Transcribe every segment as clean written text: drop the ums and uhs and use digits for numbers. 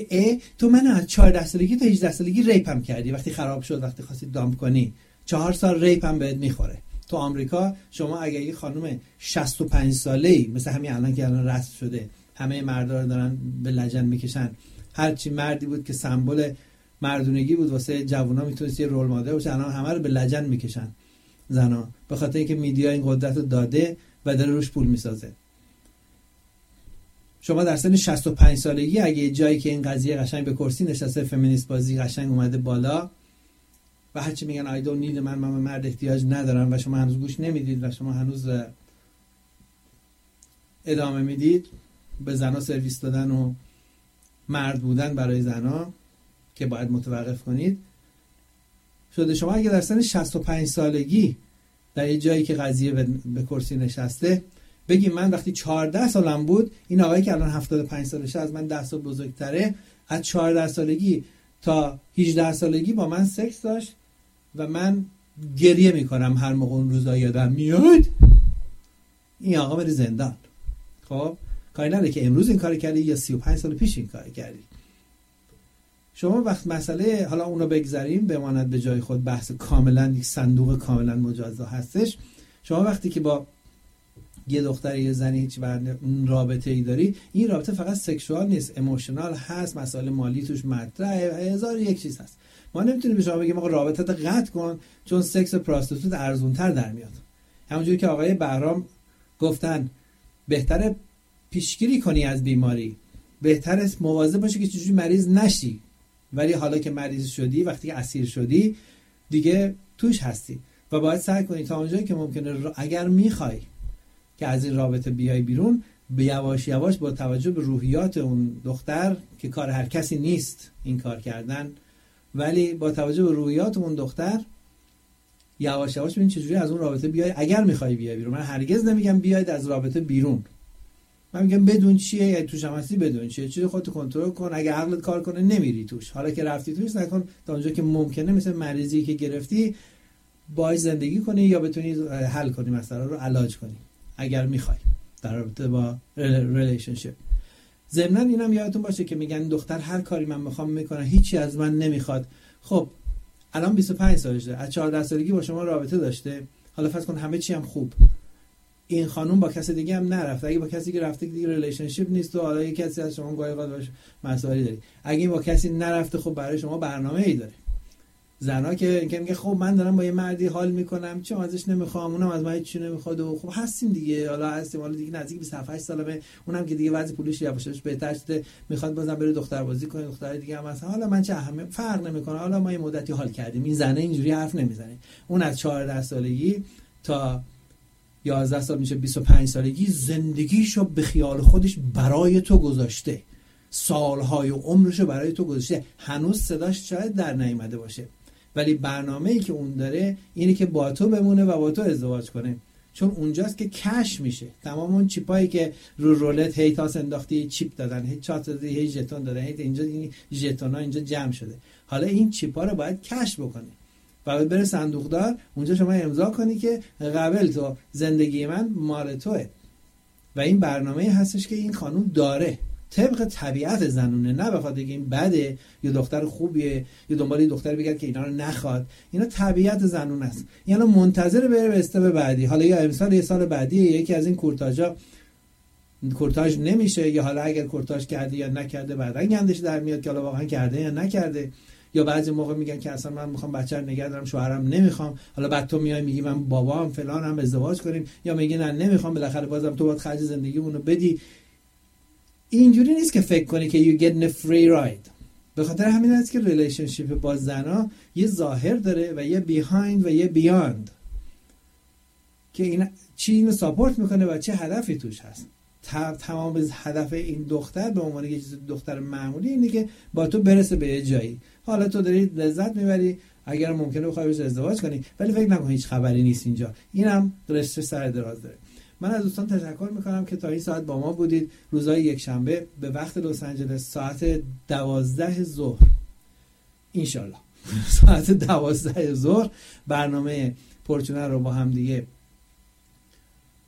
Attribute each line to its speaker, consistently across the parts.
Speaker 1: تو من از 14 سالگی تا 18 سالگی ریپم کردی، وقتی خراب شد، وقتی خواستی دامپ کنی 4 سال ریپم بهت میخوره. تو آمریکا شما اگه یه خانم 65 ساله‌ای مثل همین الان که الان رسم شده همه مردا رو دارن به لجن میکشن، هر چی مردی بود که سمبل مردونگی بود واسه جوونا میتونست یه رول مدل باشه، الان همه رو به لجن میکشن زنا، به خاطر اینکه میدیا این قدرت رو داده و داره روش پول میسازه. شما در سن 65 سالگی اگه جایی که این قضیه قشنگ به کرسی نشسته، فمینیست بازی قشنگ اومده بالا و هرچی میگن آی دونت نید، من مرد احتیاج ندارم و شما هنوز گوش نمیدید و شما هنوز ادامه میدید به زنا سرویس دادن و مرد بودن برای زنا که باید متوقف کنید شده. شما اگه در سن 65 سالگی در یه جایی که قضیه به کرسی نشسته بگی من وقتی 14 سالم بود، این آقایی که الان 75 سالشه از من 10 سال بزرگتره، از 14 سالگی تا 18 سالگی با من سکس داشت و من گریه میکنم هر موقع اون روزا یادم میاد، این آقا بره زندان. خب کاری نداره که امروز این کار کردی یا 35 سال پیش این کار کردی. شما وقت مسئله حالا اونو بگذاریم بماند به جای خود، بحث کاملا یک صندوق کاملا مجزا هستش. شما وقتی که با یه دختر یه زنی هیچ رابطه ای داری، این رابطه فقط سکشوال نیست، ایموشنال هست، مسائل مالی توش مطرحه، هزار یک چیز هست. ما نمیتونیم به شما بگیم آقا رابطت قطع کن چون سکس پراستیتوت ارزونتر در میاد. همونجوری که آقای بهرام گفتن بهتره پیشگیری کنی از بیماری، بهتره مواظب باشی که چجوری مریض نشی، ولی حالا که مریض شدی، وقتی که اسیر شدی دیگه توش هستی و باید سعی کنی تا اونجایی که ممکنه اگر میخوای که از این رابطه بیای بیرون، به یواش یواش با توجه به روحیات اون دختر که کار هر کسی نیست این کار کردن، ولی با توجه به روحیات اون دختر یواش یواش ببین چجوری از اون رابطه بیای اگر میخوای بیای بیرون. من هرگز نمیگم بیاید از رابطه بیرون، من میگم بدون چیه، یا توش هم هستی بدون چیه، چیزی خودت کنترل کن، اگه عقلت کار کنه نمیری توش، حالا که رفتی توش نکن تا اونجا که ممکنه مثل مریضی که گرفتی باهاش زندگی کنی یا بتونی حل کنی مسئله رو علاج کنی اگر میخوای در رابطه با ریلیشنشیپ. ضمن اینم یادتون باشه که میگن دختر هر کاری من میخوام میکنه، هیچی از من نمیخواد. خب الان 25 سالشه، از 14 سالگی با شما رابطه داشته، حالا فرض کن همه چی هم خوب، این خانوم با کسی دیگه هم نرفته، اگه با کسی که رفته دیگه ریلیشنشیپ نیست و حالا یه کسی از شما گاهی باش مسائلی داری، اگه این با کسی نرفته خب برای شما برنامه‌ای داره. زنا که میگه خب من دارم با یه مردی حال میکنم چون ازش نمیخوام، اونم از من هیچ چیزی نمیخواد و خب هستیم دیگه، حالا هستیم، حالا دیگه نزدیک 27 سالمه، اونم که دیگه وضع پولش یواشش بهتر شده، میخواد بازم بره دختر بازی کنه، دختر دیگه هم مثلا حالا من چه اهمیت فرق نمیکنه، حالا ما یه مدتی حال کردیم. این زنه اینجوری حرف نمیزنه. اون از 14 سالگی تا 11 سال میشه 25 سالگی زندگیشو به خیال خودش برای تو گذاشته، سالهای عمرشو برای تو گذاشته، هنوز صداش شاید در نیامده باشه، ولی برنامه‌ای که اون داره اینه که با تو بمونه و با تو ازدواج کنه، چون اونجاست که کش میشه. تمام اون چیپایی که رو رولت هی تاس انداختی چیپ دادن، هی چات دادی، هی ژتون دادن، هی اینجا این ژتونا اینجا جمع شده، حالا این چیپا رو باید کش بکنی و بره صندوقدار، اونجا شما امضا کنی که قبل تو زندگی من مال توئه. و این برنامه‌ای هستش که این خانم داره طبق طبیعت زنونه، نه بخاطر اینکه این بده یا دختر خوبیه یا دنبال دختر بگرد که اینا رو نخواد، اینا طبیعت زنونه است. یعنی منتظر بره به استپ بعدی، حالا یا امسال یا سال بعدی یکی از این کورتاژا کورتاژ نمیشه، یا حالا اگر کورتاژ کرده یا نکرده بعدن گندش در میاد که حالا واقعا کرده یا نکرده، یا بعضی موقع میگن که اصلا من میخوام بچه رو نگه دارم شوهرم نمیخوام، حالا بعد تو میای میگی من بابام فلانم ازدواج کنیم، یا میگی نه نمیخوام، بالاخره بازم تو باید خرج زندگیمونو بدی. اینجوری نیست که فکر کنی که you get a free ride. به خاطر همین است که ریلیشنشیپ با زنا یه ظاهر داره و یه behind و یه beyond که این چی اینو ساپورت میکنه و چه هدفی توش هست. تمام هدف این دختر به عنوان یه دختر معمولی اینه که با تو برسه به یه جایی، حالا تو داری لذت میبری، اگر ممکنه بخوای بهش ازدواج کنی، ولی فکر نکن هیچ خبری نیست اینجا. اینم رشته سر دراز داره. من از دوستان تشکر میکنم که تا این ساعت با ما بودید. روزهای یک شنبه به وقت لس آنجلس ساعت 12 ظهر انشالله ساعت 12 ظهر برنامه پرچونه رو با هم دیگه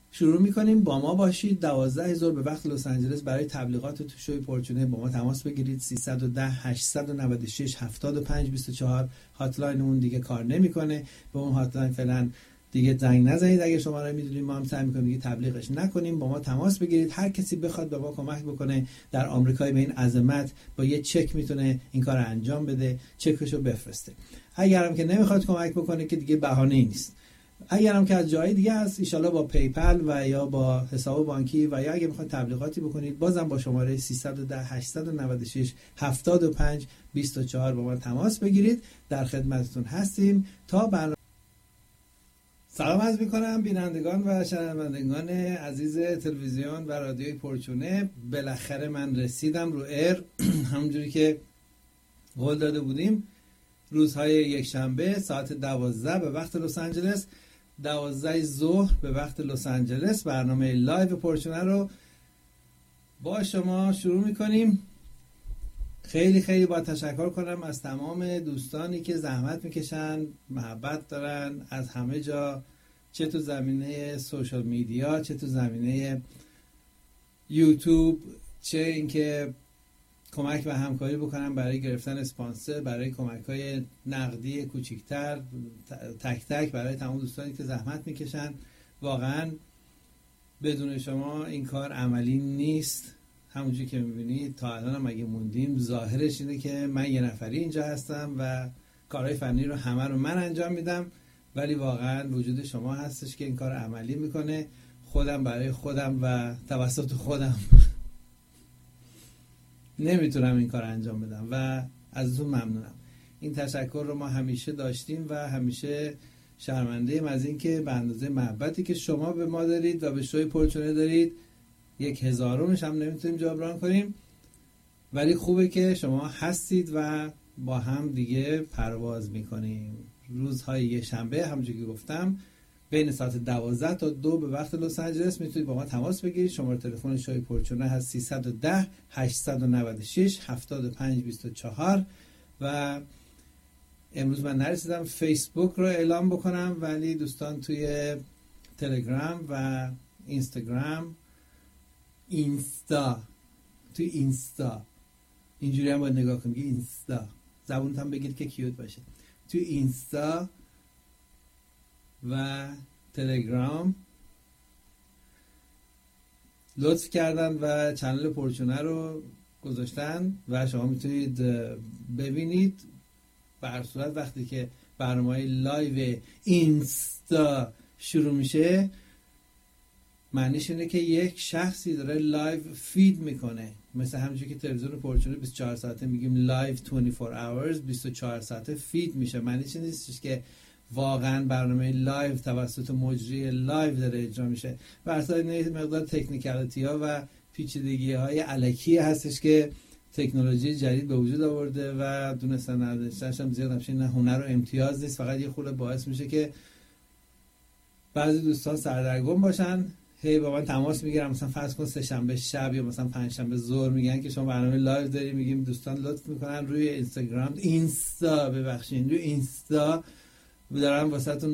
Speaker 1: شروع میکنیم. با ما باشید. 12 ظهر به وقت لس آنجلس برای تبلیغات تو شوی پورچونه با ما تماس بگیرید. 310 896 75 24 هاتلاین اون دیگه کار نمیکنه. به اون هاتلاین فعلا دیگه زنگ نزنید. اگه شما رو میدونید ما هم سعی میکنیم دیگه تبلیغش نکنیم. با ما تماس بگیرید. هر کسی بخواد به ما کمک بکنه در آمریکای به این عظمت با یه چک میتونه این کار انجام بده، چکشو بفرسته. اگرم که نمیخواد کمک بکنه که دیگه بهانه‌ای نیست. اگرم که از جای دیگه هست، ان با پیپل و یا با حساب بانکی و یا اگه میخواید تبلیغاتی بکنید بازم با شماره 310 896 75 24 با ما تماس بگیرید. در خدمتتون هستیم تا برنامه. سلام عرض میکنم بینندگان و شنوندگان عزیز تلویزیون و رادیوی پورچونه. بالاخره من رسیدم رو ایر همونجوری که قول داده بودیم. روزهای یکشنبه ساعت 12 به وقت لس آنجلس، 12 ظهر به وقت لس آنجلس برنامه لایو پورچونه رو با شما شروع میکنیم. خیلی خیلی با تشکر کنم از تمام دوستانی که زحمت میکشن، محبت دارن از همه جا، چه تو زمینه سوشال میدیا، چه تو زمینه یوتیوب، چه اینکه کمک و همکاری بکنم برای گرفتن اسپانسر، برای کمک‌های نقدی کوچیک‌تر تک تک برای تمام دوستانی که زحمت میکشن. واقعا بدون شما این کار عملی نیست. همونجوری که میبینید تا الان هم اگه موندیم ظاهرش اینه که من یه نفری اینجا هستم و کارهای فنی رو همه رو من انجام میدم، ولی واقعا وجود شما هستش که این کار عملی میکنه. خودم برای خودم و توسط خودم نمیتونم این کار انجام بدم و ازتون ممنونم. این تشکر رو ما همیشه داشتیم و همیشه شرمنده ایم از این که به اندازه محبتی که شما به ما دارید و به شوی پورچونه دارید 1000مش هم نمیتونیم جبران کنیم، ولی خوبه که شما هستید و با هم دیگه پرواز میکنیم. روزهای یه شنبه همونجوری که گفتم بین ساعت 12 تا 2 به وقت لس آنجلس میتونید با ما تماس بگیرید. شماره تلفن شوی پورچونه هست 310 896 75 24 و امروز من نرسیدم فیسبوک رو اعلام بکنم، ولی دوستان توی تلگرام و اینستاگرام توی اینستا اینجوری هم باید نگاه کنید، اینستا زبونت هم بگید که کیوت باشه. توی اینستا و تلگرام لطف کردن و چنل پورچونه رو گذاشتن و شما میتونید ببینید. به هر صورت وقتی که برنامه‌های لایو اینستا شروع میشه معنیش اینه که یک شخصی داره لایو فید میکنه، مثل همونجوری که تلویزیون پورچونه 24 ساعته میگیم لایو 24 hours 24 ساعته فید میشه. معنیش نیستش که واقعا برنامه لایو توسط مجری لایو داره اجرا میشه. برای مقدار تکنیکالیتی ها و پیچیدگی های الکی هستش که تکنولوژی جدید به وجود آورده و دونستن نداشتنش هم زیاد همچین هنر و امتیاز نیست، فقط یه خورده باعث میشه که بعضی دوستان سردرگم باشن. هی با من تماس میگیرم، مثلا فرض کن سه شنبه شب یا مثلا پنج شنبه ظهر میگن که شما برنامه لایو داری. میگیم دوستان لطف میکنن روی اینستاگرام روی اینستا دارن واسهتون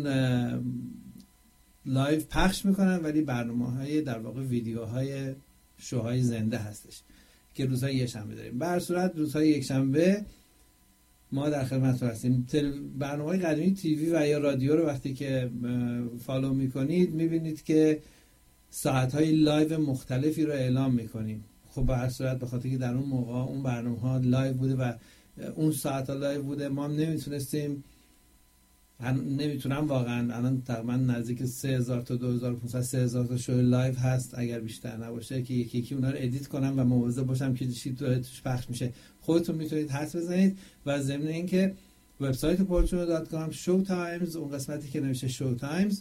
Speaker 1: لایو پخش میکنن، ولی برنامه‌های در واقع ویدیوهای شوهای زنده هستش که روزهای یک شنبه داریم. به هر صورت روزهای یک شنبه ما در خدمتتون هستیم. برنامه‌های قدیمی تیوی و یا رادیو رو وقتی که فالو میکنید میبینید که ساعت‌های لایو مختلفی رو اعلام میکنیم. خب به هر صورت به خاطر که در اون موقع اون برنامه‌ها لایو بوده و اون ساعت‌ها لایو بوده ما نمیتونم واقعا الان تقریبا نزدیک 3000 تا 2500 3000 تا شو لایو هست اگر بیشتر نباشه که یکی یکی اونا رو ادیت کنم و مواظب باشم که چی توش پخش میشه. خودتون میتونید حدس بزنید. و ضمن اینکه وبسایت porchune.com شو تایمز، اون قسمتی که نوشته شو تایمز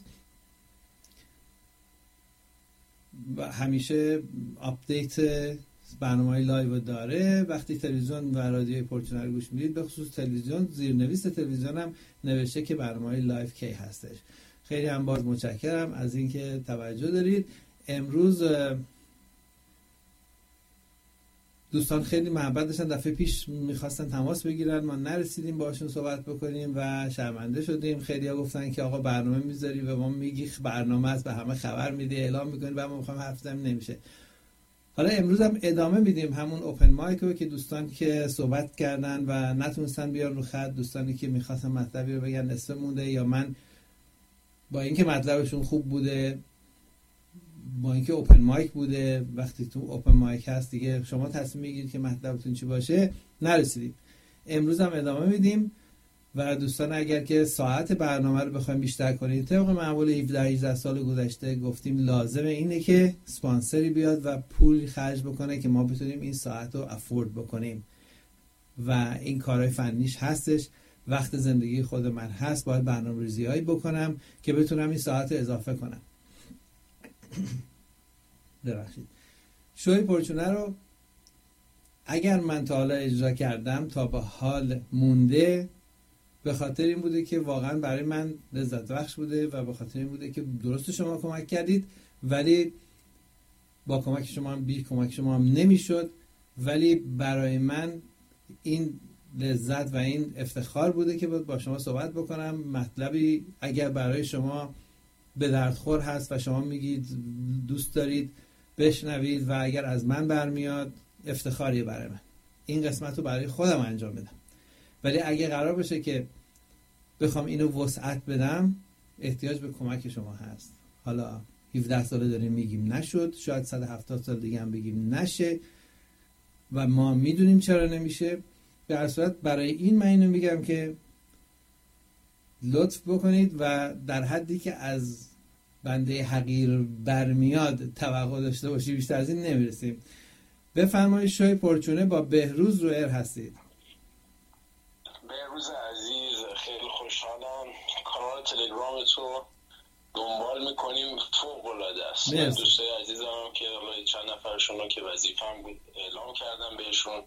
Speaker 1: همیشه آپدیت برنامه‌های لایو داره. وقتی تلویزیون و رادیوی پورچونه رو گوش میدید، به خصوص تلویزیون، زیرنویس تلویزیون هم نوشته که برنامه‌های لایو کی هستش. خیلی هم باز متشکرم از اینکه توجه دارید. امروز دوستان خیلی محبت داشتن. دفعه پیش میخواستن تماس بگیرن، ما نرسیدیم باشون صحبت بکنیم و شرمنده شدیم. خیلی ها گفتن که آقا برنامه میذاری و ما میگی برنامه است، به همه خبر میده، اعلام میکنی و ما میخوایم حرف بزنیم، نمیشه. حالا امروز هم ادامه میدیم همون اوپن مایک رو که دوستان که صحبت کردن و نتونستن بیان رو خط، دوستانی که میخواستن مطلبی رو بگن نصفه مونده، یا من با اینکه مطلبشون خوب بوده، با اینکه اوپن مایک بوده، وقتی تو اوپن مایک هست دیگه شما تصمیم میگیرید که مطلبتون چی باشه، نرسیدیم. امروز هم ادامه میدیم و دوستان اگر که ساعت برنامه رو بخوایم بیشتر کنید، طبق معمول 17-18 سال گذشته گفتیم لازمه اینه که اسپانسری بیاد و پول خرج بکنه که ما بتونیم این ساعت رو افورد بکنیم و این کارهای فنیش هستش. وقت زندگی خود من هست، باید برنامه‌ریزی هایی بکنم که بتونم این ساعت رو اضافه کنم. ببخشید. شوی پرچونه رو اگر من تا حالا اجرا کردم تا به حال مونده، به خاطر این بوده که واقعا برای من لذت بخش بوده و به خاطر این بوده که درست شما کمک کردید، ولی با کمک شما هم بی کمک شما هم نمیشد، ولی برای من این لذت و این افتخار بوده که با شما صحبت بکنم. مطلبی اگر برای شما به دردخور هست و شما میگید دوست دارید بشنوید و اگر از من برمیاد، افتخاریه برای من. این قسمت رو برای خودم انجام بدم، ولی اگه قرار بشه که بخوام اینو وسعت بدم، احتیاج به کمک شما هست. حالا 17 ساله داریم میگیم نشد، شاید 170 سال دیگه هم بگیم نشه و ما میدونیم چرا نمیشه. به هر صورت برای این من اینو میگم که لطف بکنید و در حدی که از بنده حقیر برمیاد توقع داشته باشی، بیشتر از این نمیرسیم. بفرمایید شوی پرچونه با بهروز رو ایر هستید.
Speaker 2: بهروز عزیز، خیلی خوشحالم. کانال تلگرام تو دنبال میکنیم، فوق العاده است. من دوستای عزیزم که چند نفرشون رو که وظیفه‌ام بود اعلام کردم بهشون.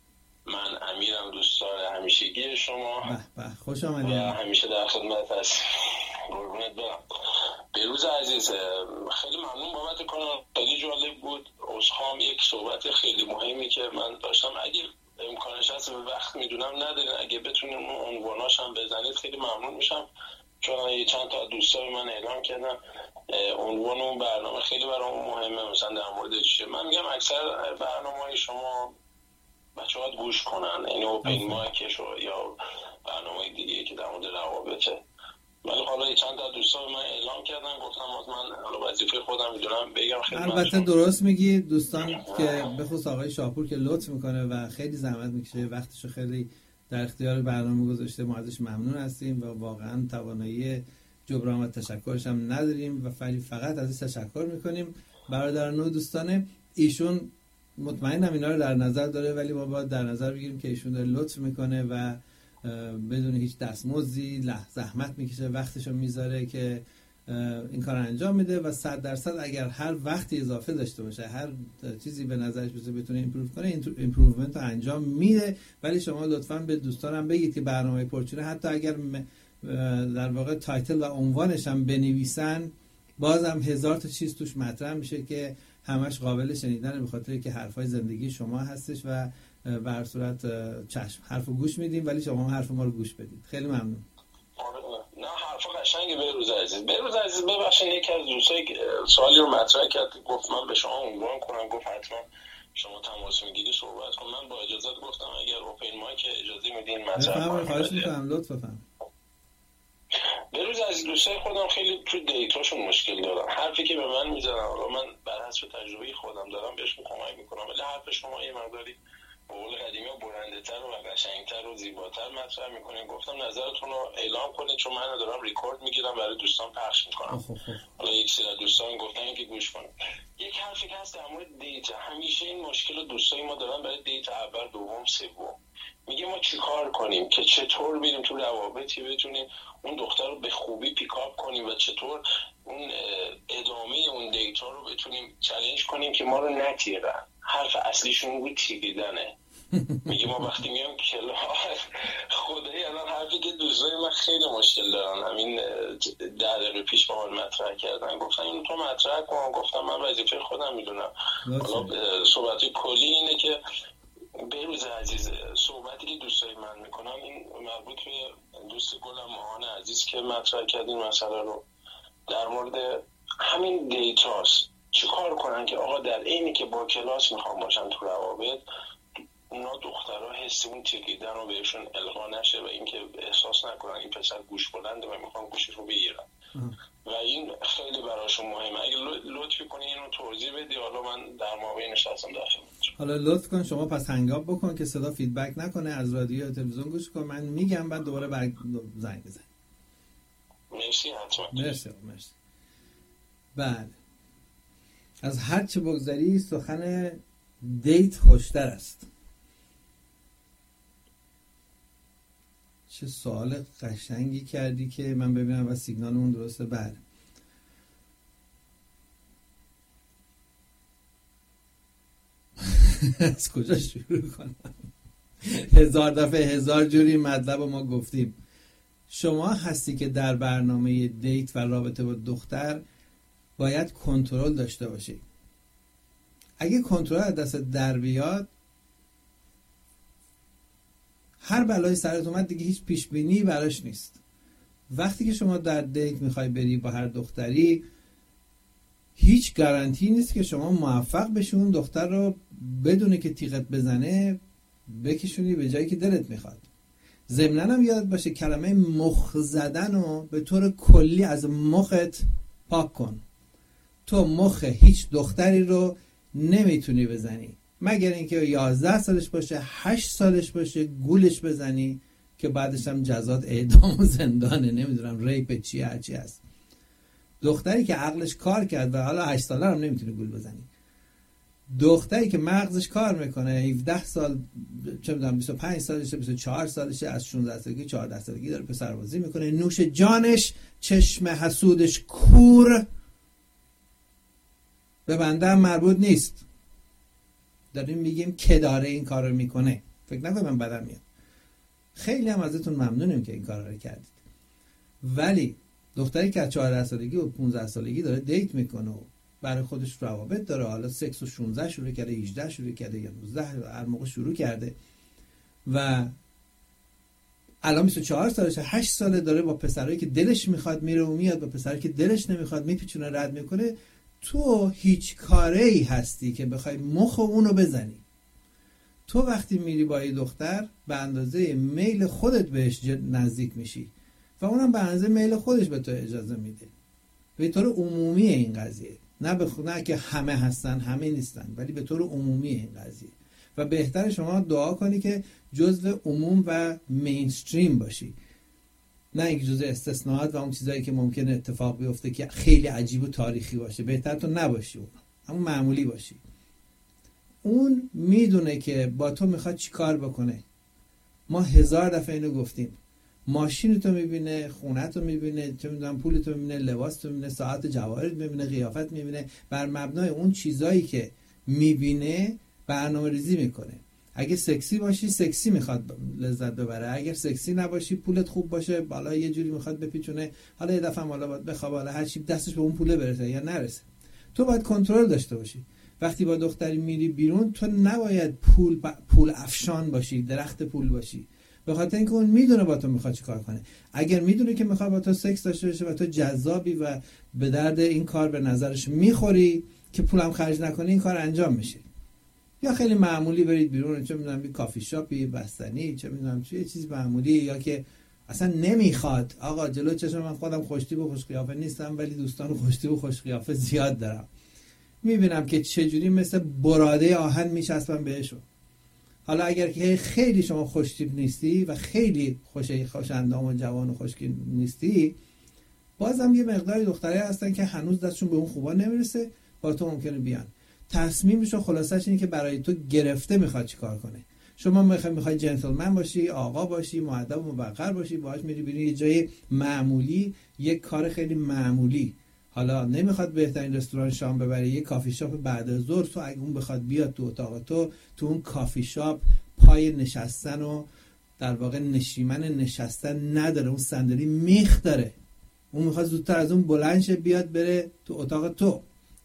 Speaker 2: من امیرم، دوستدار همیشگی شما.
Speaker 1: خوش آمدید
Speaker 2: و همیشه در خدمت هست. قربونت برم. بهروز عزیز، خیلی ممنون بابت کانال، خیلی جالب بود. عذرخواهم، یک صحبت خیلی مهمی که من داشتم، اگه امکانش هست وقت میدونم ندارین، اگه بتونیم اون عنواناش هم بزنید خیلی ممنون میشم، چون چند تا دوستای من اعلام کردن عنوان اون برنامه خیلی برام مهمه. مثلا در مورد چیه؟ من میگم اکثر برنامه‌های شما بچه‌ها گوش کنن، این اوپن مایکش یا برنامه‌های دیگه که در مورد روابطه. ولی حالا چند تا دوستان من اعلام کردن، گفتم من حالا وظیفه خودم میدونم بگم خدمتتون.
Speaker 1: البته درست میگی دوستان، که به خصوص آقای شاپور که لطف میکنه و خیلی زحمت میکشه، وقتشو خیلی در اختیار برنامه گذاشته، ما ازش ممنون هستیم و واقعا توانایی جبران و تشکرش هم نداریم و فقط ازش تشکر میکنیم. برادر نو دوستانه، ایشون مطمئنم اینا رو در نظر داره، ولی ما باید در نظر بگیریم که ایشون داره لطف میکنه و بدون هیچ دستمزدی زحمت میکشه، وقتشو میذاره که این کار انجام میده و 100% اگر هر وقتی اضافه داشته باشه، هر چیزی به نظرش بتونه ایمپروو کنه، ایمپروومنت رو انجام میده. ولی شما لطفاً به دوستانم بگید که برنامه پرچونه حتی اگر در واقع تایتل و عنوانش هم بنویسن، بازم 1000 تا چیز توش مطرح میشه که همش قابل شنیدنه، به خاطر که حرفای زندگی شما هستش و به هر صورت چشم حرفو گوش میدیم، ولی شما هم حرف ما رو گوش بدید. خیلی ممنون.
Speaker 2: نه حرف قشنگی بهروز عزیز. بهروز عزیز ببخشید، یکی از دوستای سوالی رو مطرح کرد، گفت من به شما عنوان کنم، گفت حتما شما تماس میگیری صحبت کن. من با اجازه گفتم اگر اوپن مایک اجازه میدین مطرح کنم.
Speaker 1: خواهش میکنم، لطفاً بفرمایید.
Speaker 2: بهروز عزیز، دوستای خودم خیلی تو دیتاشون مشکل دارن. حرفی که به من میزنن، حالا من بر حسب تجربه خودم دارم بهشون کمک میکنم، ولی حرف شما یه مقداری به قول قدیمی بلندتر و قشنگتر و زیباتر مطرح میکنین. گفتم نظرتون رو اعلام کنید، چون من دارم ریکورد میگیرم برای دوستان پخش میکنم. حالا یک سری دوستان گفتن که گوش کنید. یک حرفی که هست در مورد دیت، همیشه این مشکل دوستای ما دارن برای دیت اول، دوم، سوم. میگه ما چیکار کنیم که چطور بریم تو روابطی بتونیم اون دختر رو به خوبی پیکاپ کنیم و چطور اون ادامه اون دیتا رو بتونیم چالش کنیم که ما رو نتیرن. حرف اصلیشون بود تیریدنه. میگه ما وقتی میام کلاس، خدایی الان حرفی که دوستای من خیلی مشکل دارن، همین 10 دقیقه پیش با من مطرح کردن، گفتن اینو تو مطرح کن. گفتم من وظیفه خودم میدونم. حالا صحبت کلی اینه که بروز عزیز، صحبتی که دوستای من میکنن این مربوط به دوست گلم ماهان عزیز که مطرح کردین مسئله رو در مورد همین دیتاست. چی کار کنن که آقا در اینی که با کلاس میخوام باشن تو روابط، اونا دخترها حس اون تکیدن رو بهشون القا نشه و اینکه احساس نکنن این پسر گوش بلنده و میخوام گوشش رو بگیرم و این خیلی براشون مهمه. اگه لطفی کنی اینو توضیح بدی، حالا من در مابین نشستم داخل.
Speaker 1: حالا لطف کن شما پس هنگام بکن که صدا فیدبک نکنه، از رادیو یا تلویزیون گوش کن، من میگم بعد دوباره زنگ بزن.
Speaker 2: مرسی. حتما.
Speaker 1: مرسی. بله، از هر چه بگذری سخن دیت خوشتر است. چه سوال قشنگی کردی که من ببینم و سیگنالمون درسته. بله، از کجا شروع کنم؟ 1000 دفعه 1000 جوری مطلب ما گفتیم. شما هستی که در برنامه دیت و رابطه با دختر باید کنترل داشته باشی. اگه کنترل از دست در بیاد، هر بلای سرت اومد دیگه هیچ پیش بینی براش نیست. وقتی که شما در دیت میخوای بری با هر دختری، هیچ گارانتی نیست که شما موفق بشی اون دختر رو بدونه که تیغت بزنه بکشونی به جایی که دلت میخواد. ضمناً هم یاد باشه کلمه مخ زدن رو به طور کلی از مخت پاک کن. تو مخ هیچ دختری رو نمیتونی بزنی مگر اینکه 11 سالش باشه، 8 سالش باشه، گولش بزنی که بعدش هم جزات اعدام و زندانه، نمیدونم ریپ چی هرچی هست. دختری که عقلش کار کرد و حالا 8 ساله هم نمیتونی گول بزنی. دختری که مغزش کار میکنه 17 سال، چه میدونم 25 سالشه، 24 سالشه، از 16 سالگی 14 سالگی داره پسربازی میکنه، نوش جانش، چشم حسودش کور، به بنده هم مربوط نیست. داریم میگیم که داره این کار رو میکنه. فکر نکنم من بدم میاد. خیلی هم ازتون ممنونیم که این کار رو کردید. ولی دختری که از 14 سالگی و 15 سالگی داره دیت میکنه و برای خودش روابط داره، حالا سکس و 16 شروع کرده، 18 شروع کرده یا 19 هر موقع شروع کرده و الان 24 سالشه، 8 ساله، داره با پسرایی که دلش میخواد میره و میاد، با پسرایی که دلش نمیخواد میپیچونه رد میکنه. تو هیچ کاره‌ای هستی که بخوای مخ اونو بزنی. تو وقتی میری با یه دختر به اندازه میل خودت بهش نزدیک میشی و اونم به اندازه میل خودش به تو اجازه میده. به طور عمومی این قضیه، نه که همه هستن همه نیستن، ولی به طور عمومی این قضیه. و بهتر شما دعا کنی که جزو عموم و مینستریم باشی، نه اینکه جزء استثناءات و اون چیزایی که ممکنه اتفاق بیفته که خیلی عجیب و تاریخی باشه. بهتر تو نباشی اون، اما معمولی باشی. اون میدونه که با تو میخواد چی کار بکنه. ما 1000 دفعه اینو گفتیم. ماشین تو میبینه، خونه تو میبینه، چه میدونم پول تو میبینه، لباس تو میبینه، ساعت جواهرت میبینه، قیافت میبینه. بر مبنای اون چیزایی که میبینه برنامه‌ریزی میکنه. اگه سکسی باشی سکسی میخواد لذت ببره، اگر سکسی نباشی پولت خوب باشه بالا یه جوری میخواد بپیچونه، حالا یه دفعه حالا باید بخواب، حالا هر چی دستش به اون پوله برسه یا نرسه. تو باید کنترل داشته باشی. وقتی با دختری میری بیرون تو نباید پول افشان باشی، درخت پول باشی، به خاطر اینکه اون میدونه با تو میخواد چی کار کنه. اگر میدونه که میخواد با تو سکس داشته باشه و تو جذابی و به درد این کار به نظرش میخوری که پولم خرج نکنی، این کار انجام میشه. یا خیلی معمولی برید بیرون، چه میدونم یه کافی شاپی، بستنی، چه میدونم چه چیز معمولی، یا که اصلا نمیخواد. آقا جلو چشم من خودم خوشتیپ و خوش قیافه نیستم ولی دوستان خوشتیپ و خوش قیافه زیاد دارم. میبینم که چجوری مثل براده آهن میچسبن بهشون. حالا اگر که خیلی شما خوشتیپ نیستی و خیلی خوش‌اندام و جوان و خوشگل نیستی، بازم یه مقداری دخترای هستن که هنوز دستشون به اون خوبا نمیرسه، با تو ممکنه بیان. تصمیمش و خلاصش اینه که برای تو گرفته میخواد چیکار کنه. شما میخوای جنتلمن باشی، آقا باشی، مؤدب و موقر باشی، باهاش میری بیرون یه جای معمولی، یک کار خیلی معمولی. حالا نمیخواد بهترین رستوران شام ببری، یه کافی شاپ بعد از ظهر، تو اگه اون بخواد بیاد تو اتاق تو اون کافی شاپ پای نشستن و در واقع نشیمن نشستن نداره، اون صندلی میخ داره. اون میخواد زودتر از اون بلند شه بیاد بره تو اتاق تو.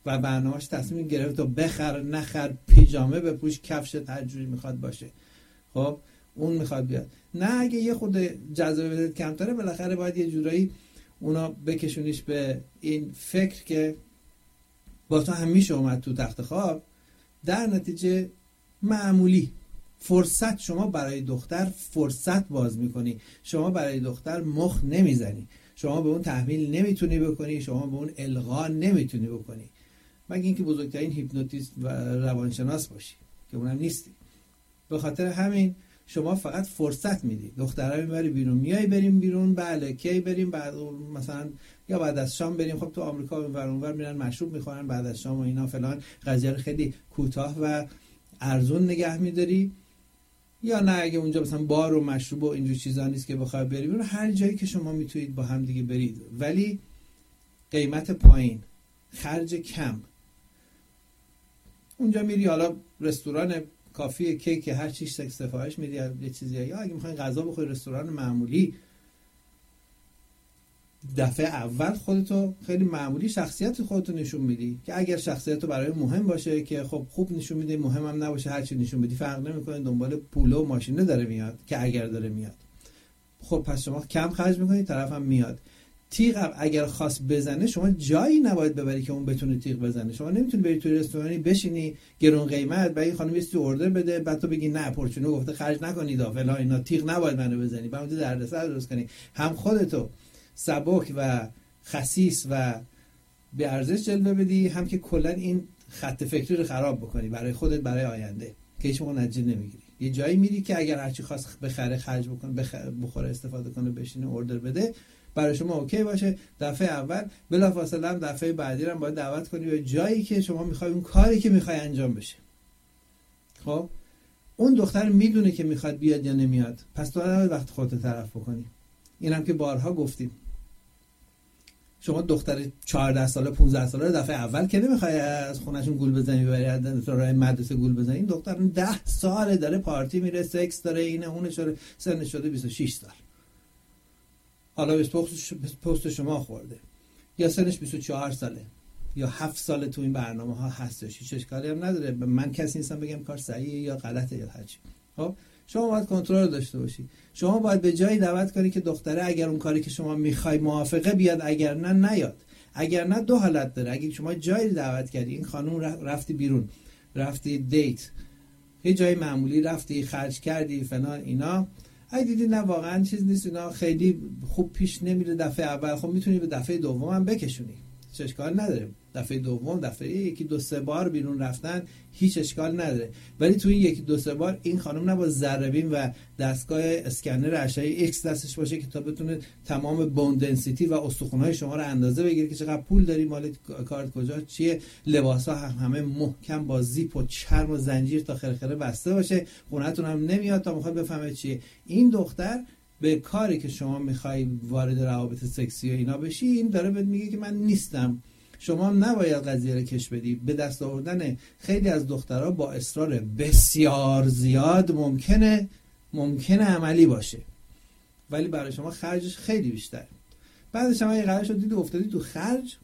Speaker 1: و برنامه‌اش تصمیم گرفت تو بخر نخر، پیژامه بپوش، کفشت هر جوری میخواد باشه، خب اون میخواد بیاد. نه اگه یه خود جذابیت کمتره، بالاخره باید یه جورایی اونا بکشونیش به این فکر که با تو هم میشه اومد تو تخت خواب. در نتیجه معمولی فرصت، شما برای دختر فرصت باز میکنی، شما برای دختر مخ نمیزنی، شما به اون تحمیل نمیتونی بکنی، شما به اون القا نمیتونی بکنی، مگه اینکه بزرگترین هیپنوتیست و روانشناس باشی که اونم نیستی. به خاطر همین شما فقط فرصت میدی، دخترها میبری بیرون، میای بریم بیرون، بله کی بریم، بعد مثلا یا بعد از شام بریم، خب تو آمریکا اونور میرن مشروب میخورن بعد از شام و اینا فلان، قضیه رو خیلی کوتاه و ارزون نگه میداری. یا نه اگه اونجا مثلا بار و مشروب و اینجور چیزا نیست که بخواد بری بیرون، هر جایی که شما میتونید با هم دیگه برید، ولی قیمت پایین، خرج کم. اونجا میری حالا رستوران، کافی، کیک، هر چیز سفارش میدی یه چیزی، یا اگه میخواین غذا بخوری رستوران معمولی، دفعه اول خودتو خیلی معمولی شخصیت خودتو نشون میدی که اگر شخصیتتو برای مهم باشه که خب خوب نشون میدی، مهم هم نباشه هر چی نشون بدی فرق نمیکنه، دنبال پول و ماشینه داره میاد که اگر داره میاد خب پس شما کم خرج میکنی، طرف هم میاد. تیغ اگر خواست بزنه شما جایی نباید ببری که اون بتونه تیغ بزنه. شما نمیتونی بری توی رستورانی بشینی گرون قیمت بعد این خانم یه اوردر بده بعد تو بگی نه پرچونو گفته خرج نکنید فلان اینا، تیغ نباید منو بزنی، بعد اون دردسر درست کنی. هم خودتو سبک و خسیس و به ارزش جلوه بدی، هم که کلا این خط فکری رو خراب بکنی برای خودت برای آینده که هیچ موقع نتیجه نمیگیری. یه جایی میری که اگر هر چی خواست بخره خرج بکنه، بخوره استفاده کنه، بشینه اوردر بده، برای شما اوکی باشه. دفعه اول بلافاصله هم دفعه بعدی هم باید دعوت کنی به جایی که شما میخوای اون کاری که میخوای انجام بشه. خب اون دختر میدونه که میخواد بیاد یا نمیاد، پس تو نباید وقت خودت طرف بکنی. اینم که بارها گفتیم، شما دختر 14 ساله 15 ساله دفعه اول که نمیخوای از خونهشون گول بزنی ببری از راه مدرسه گول بزنی. این دختر 10 ساله داره پارتی میره، سکس داره، اینه اونه، شده سنش شده 26 سال، حالا به پست شما خورده، یا سنش 24 ساله یا 7 ساله تو این برنامه ها هستش، هیچ اشکالی هم نداره. من کسی نیستم بگم کار صحیحه یا غلطه یا هرچی. خب شما باید کنترل داشته باشی. شما باید به جایی دعوت کنی که دختره اگر اون کاری که شما میخوای موافقه بیاد، اگر نه نیاد. اگر نه دو حالت داره. اگه شما جایی دعوت کردی، این خانم رفتی بیرون، رفتی دیت، یه جای معمولی رفتی، خرج کردی فلان اینا، اگه دیدی نه واقعا چیز نیست، اینا خیلی خوب پیش نمیره دفعه اول، خب میتونی به دفعه دوم هم بکشونی، هیچ اشکال نداره. دفعه دوم، دفعه یکی دو سه بار بیرون رفتن هیچ اشکال نداره. ولی توی یکی دو سه بار این خانم نباید ذره‌بین و دستگاه اسکنر اشعه ایکس دستش باشه که تا بتونه تمام بون دنسیتی و استخوان‌های شما رو اندازه بگیره که چقدر پول داری، مال کارت کجا چیه، لباسا همه محکم با زیپ و چرم و زنجیر تا خرخره بسته باشه، خونه‌تون هم نمیاد تا میخواد بفهمه چیه. این دختر به کاری که شما میخوای وارد روابط سکسی و اینا بشی، این داره بهت میگه که من نیستم. شما هم نباید قضیه رو کش بدی. به دست آوردن خیلی از دخترها با اصرار بسیار زیاد ممکنه عملی باشه، ولی برای شما خرجش خیلی بیشتر. بعدش هم اگه قرار شد دید افتادی تو خرج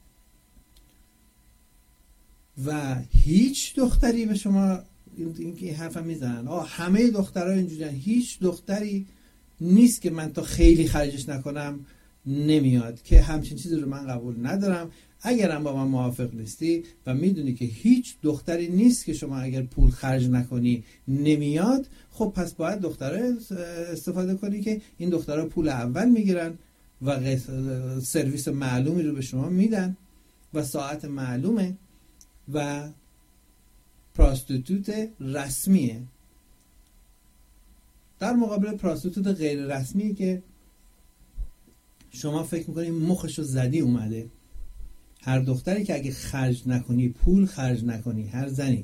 Speaker 1: و هیچ دختری به شما این حرفم میزنن همه دخترها اینجوریان، هیچ دختری نیست که من تا خیلی خرجش نکنم نمیاد، که همچین چیزی رو من قبول ندارم. اگرم با من موافق نیستی و میدونی که هیچ دختری نیست که شما اگر پول خرج نکنی نمیاد، خب پس باید دختره استفاده کنی که این دخترها پول اول میگیرن و سرویس معلومی رو به شما میدن و ساعت معلومه و پراستیتوت رسمیه، در مقابل پراستیتوت غیر رسمی که شما فکر میکنی مخشو زدی اومده. هر دختری که اگه خرج نکنی، پول خرج نکنی، هر زنی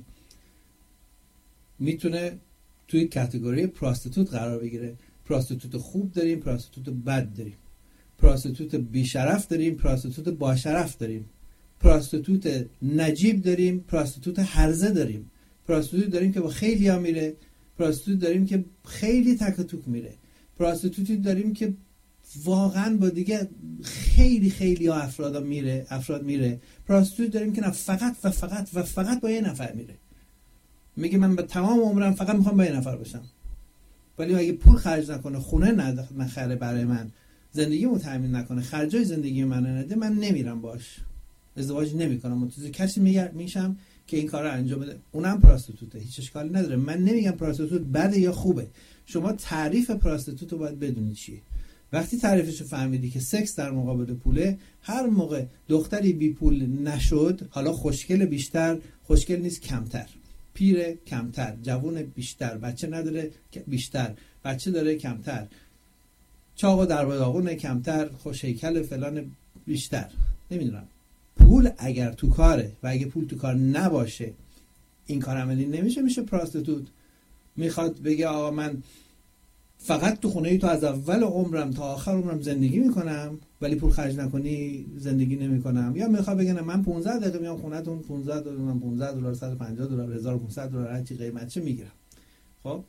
Speaker 1: میتونه توی کاتگوری پراستیتوت قرار بگیره. پراستیتوت خوب داریم، پراستیتوت بد داریم، پراستیتوت بیشرف داریم، پراستیتوت باشرف داریم، پراستیتوت نجیب داریم، پراستیتوت هرزه داریم، پراستیتوت داریم که با خیلی ها میره، پراستیتوت داریم که خیلی تک و توک میره، پراستیتوتی داریم که واقعا با دیگه خیلی خیلی افراد میره پراستیتوت داریم که نه فقط با یه نفر میره، میگه من به تمام عمرم فقط میخوام با یه نفر باشم، ولی اگه پول خرج نکنه، خونه نخره برای من، زندگیمو تامین نکنه، خرجای زندگی من نده، من نمیرم باش، ازدواج نمیکنم، متوجه کسی میشم که این کارو انجام بده. اونم پراستیتوته، هیچ اشکالی نداره. من نمیگم پراستیتوت بده یا خوبه، شما تعریف پراستیتوت رو باید بدونی چیه. وقتی تعریفشو فهمیدی که سکس در مقابل پوله، هر موقع دختری بی پول نشد، حالا خوشگل بیشتر، خوشگل نیست کمتر، پیر کمتر، جوون بیشتر، بچه نداره بیشتر، بچه داره کمتر، چاق و در داغون کمتر، خوش هیکل فلان بیشتر، نمیدونم، پول اگر تو کاره و اگه پول تو کار نباشه این کار عملی نمیشه، میشه پراستیتوت. میخواد بگه آقا من فقط تو خونه تو از اول عمرم تا آخر عمرم زندگی میکنم ولی پول خرج نکنی زندگی نمیکنم، یا میخواد بگه من 15 دقیقه میام خونه‌تون، $15، $150، $150، $1,500 هر چی قیمتشه میگیرم. خب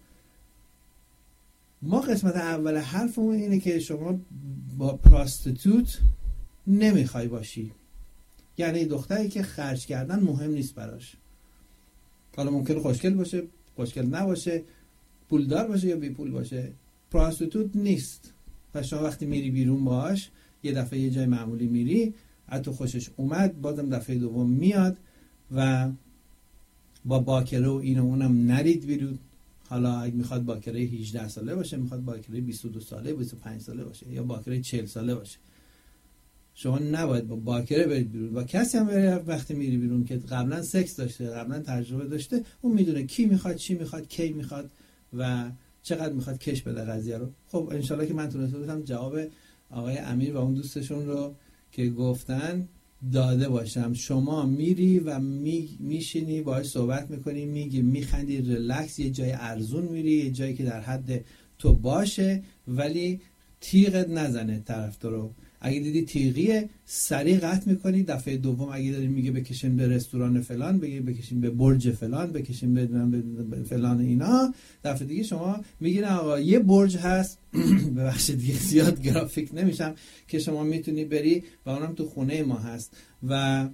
Speaker 1: ما قسمت اول حرفمون اینه که شما با پراستیتوت نمیخوای باشی، یعنی دختری که خرج کردن مهم نیست براش، حالا ممکنه خوشگل باشه، خوشگل نباشه، پولدار باشه یا بی پول باشه، پراستیتوت نیست. و شما وقتی میری بیرون باش، یه دفعه یه جای معمولی میری، حتی خوشش اومد، بازم دفعه دوم میاد و با باکره و این و اونم نرید بیرون. حالا اگه میخواد باکره 18 ساله باشه، میخواد باکره 22 ساله، 25 ساله باشه، یا باکره 40 ساله باشه، شما نباید با باکره برید بیرون. با کسی هم برید وقتی میری بیرون که قبلا سکس داشته، قبلا تجربه داشته، اون میدونه کی میخواد، چی میخواد، کی میخواد و چقدر میخواد کش بده قضیه رو. خب انشالله که من تونسته بودم جواب آقای امیر و اون دوستشون رو که گفتن داده باشم. شما میری و میشینی باهاش صحبت میکنی، میگی، میخندی، ریلکس، یه جای ارزون میری، یه جایی که در حد تو باشه ولی تیغت نزنه طرف تو رو. اگه دیدی تیغیه سریع قطع میکنی. دفعه دوم اگه داری میگه بکشیم به رستوران فلان، بگی بکشیم به برج فلان، بکشیم به فلان اینا، دفعه دیگه شما میگین آقا یه برج هست ببخشید دیگه زیاد گرافیک نمیشم، که شما میتونی بری و اونم تو خونه ما هست و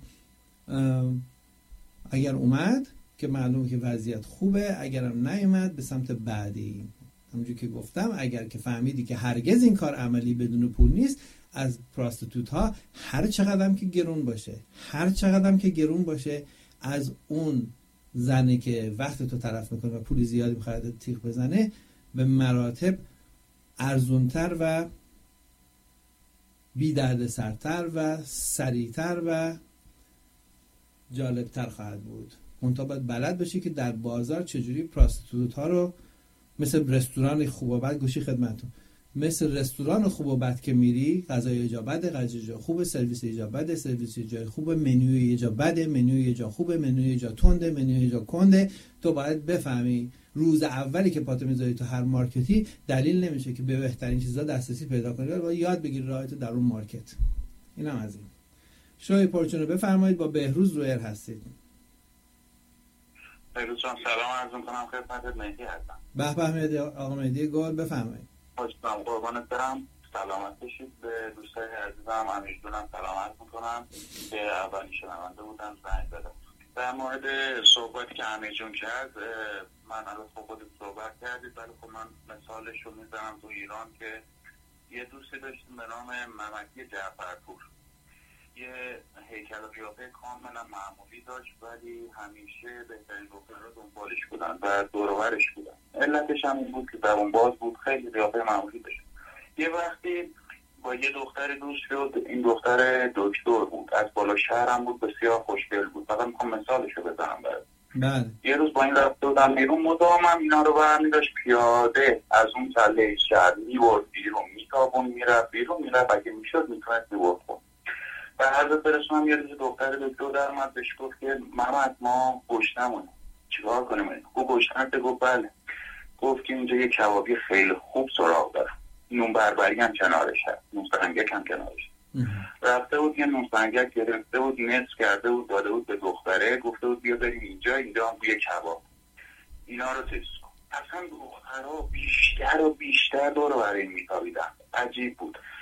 Speaker 1: اگر اومد که معلومه که وضعیت خوبه، اگرم نیومد به سمت بعدی. همونجوری که گفتم اگر که فهمیدی که هرگز این کار عملی بدون پول نیست، از پراستیتوت ها هر چقدرم که گرون باشه، از اون زنی که وقت تو طرف میکنه و پول زیادی میخواد تیغ بزنه، به مراتب ارزونتر و بی درد سرتر و سریعتر و جالبتر خواهد بود. منتها باید بلد باشی که در بازار چجوری پراستیتوت ها رو، مثل رستوران خوب و بد، گوشی خدمتون، مثل رستوران خوب و بد که میری، غذای یه جا بده، غذای جا خوبه، سرویس یه جا بده، سرویس یه جا خوبه، منوی یه جا بده، منوی یه جا خوبه، منوی یه جا تنده، منوی یه جا کنده. تو باید بفهمی روز اولی که پاتو میذاری تو هر مارکتی دلیل نمیشه که به بهترین چیزا دسترسی پیدا کنی، باید یاد بگیری راهتو در اون مارکت. اینم از این. شوی پرچونو بفرمایید، با بهروز رو ایر هستید.
Speaker 3: بهروز جان سلام عرض می‌کنم خدمت مهدی هستم.
Speaker 1: به به مهدی، آقا مهدی گل بفرمایید.
Speaker 3: خوشم قربانت برم، سلامت باشید. به دوستای عزیزم امیرجونم سلام عرض می‌کنم که اولی شنونده بودم زنگ زدم. در مورد صحبتی که امیرجون کرد، من الان خودت صحبت کردید ولی خب من مثالش رو میزنم تو ایران که یه دوستی داشتیم به نام ممکی جعفرپور. یه هیکل و قیافه کاملا معمولی داشت ولی همیشه بهترین دخترها دنبالش بودن و دور و برش بودن. علتش هم این بود که زبون باز بود، خیلی قیافه معمولی داشت. یه وقتی با یه دختر دوست شد، این دختر دکتر بود، از بالا شهرم بود، بسیار خوشگل بود. فقط میخوام مثالشو بزنم برات.
Speaker 1: بله.
Speaker 3: یه روز با این رفته بودم بیرون، مدام هم اینا رو برمی داشت پیاده از اون تله شهر میبرد بیرون، میتابون میرفت بیرون، میرفت اگه میشد میتونست میبرد خون. و هر روز برسونم یه روز دختر دکتر در اومد بهش گفت که محمد ما گشنمونه چیکار کنیم؟ او گشنت گفت بله. گفت که اینجا یه کبابی خیلی خوب سراغ دارم، نون بربری هم کنارش هست، نون سنگک هم کنارش. رفته بود یه نون سنگک گرفته بود، نصف کرده بود داده بود به دختره، گفته بود بیا بریم اینجا هم بوی کباب، اینا رو تست کن. اصلا دخترها بیشتر و بیشتر دور برای میتابیدن. عجیب بود.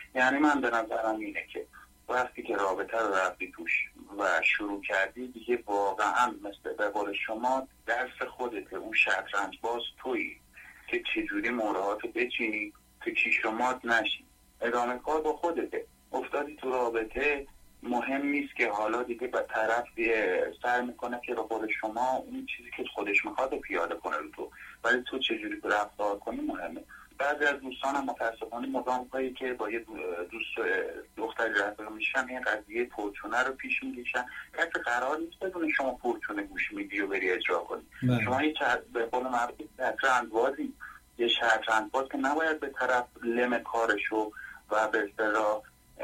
Speaker 3: یعنی من به نظرم اینه که وقتی که رابطه رو رفتی توش و شروع کردی دیگه واقعا مثل به قول شما درس خودته، اون شطرنج باز تویی که چجوری مهرهاتو بچینی که کیش و مات نشی. ادامه کار با خودته. افتادی تو رابطه، مهم نیست که حالا دیگه به طرف سعی میکنه که به قول شما اون چیزی که خودش میخواد پیاده کنه رو تو، ولی تو چجوری رفتار کنی مهمه. بعضی از دوستانم متاسفانه مدام هایی که با یه دوست دختری رفتار میشن این قضیه پرچونه رو پیش میکشن. کسی قرار نیست بدون شما پرچونه گوش میدی و بری اجرا کنی. شما یه به قول معروف شطرنج‌بازی، یه شطرنج‌باز که نباید به طرف لم کارشو و به اصطلاح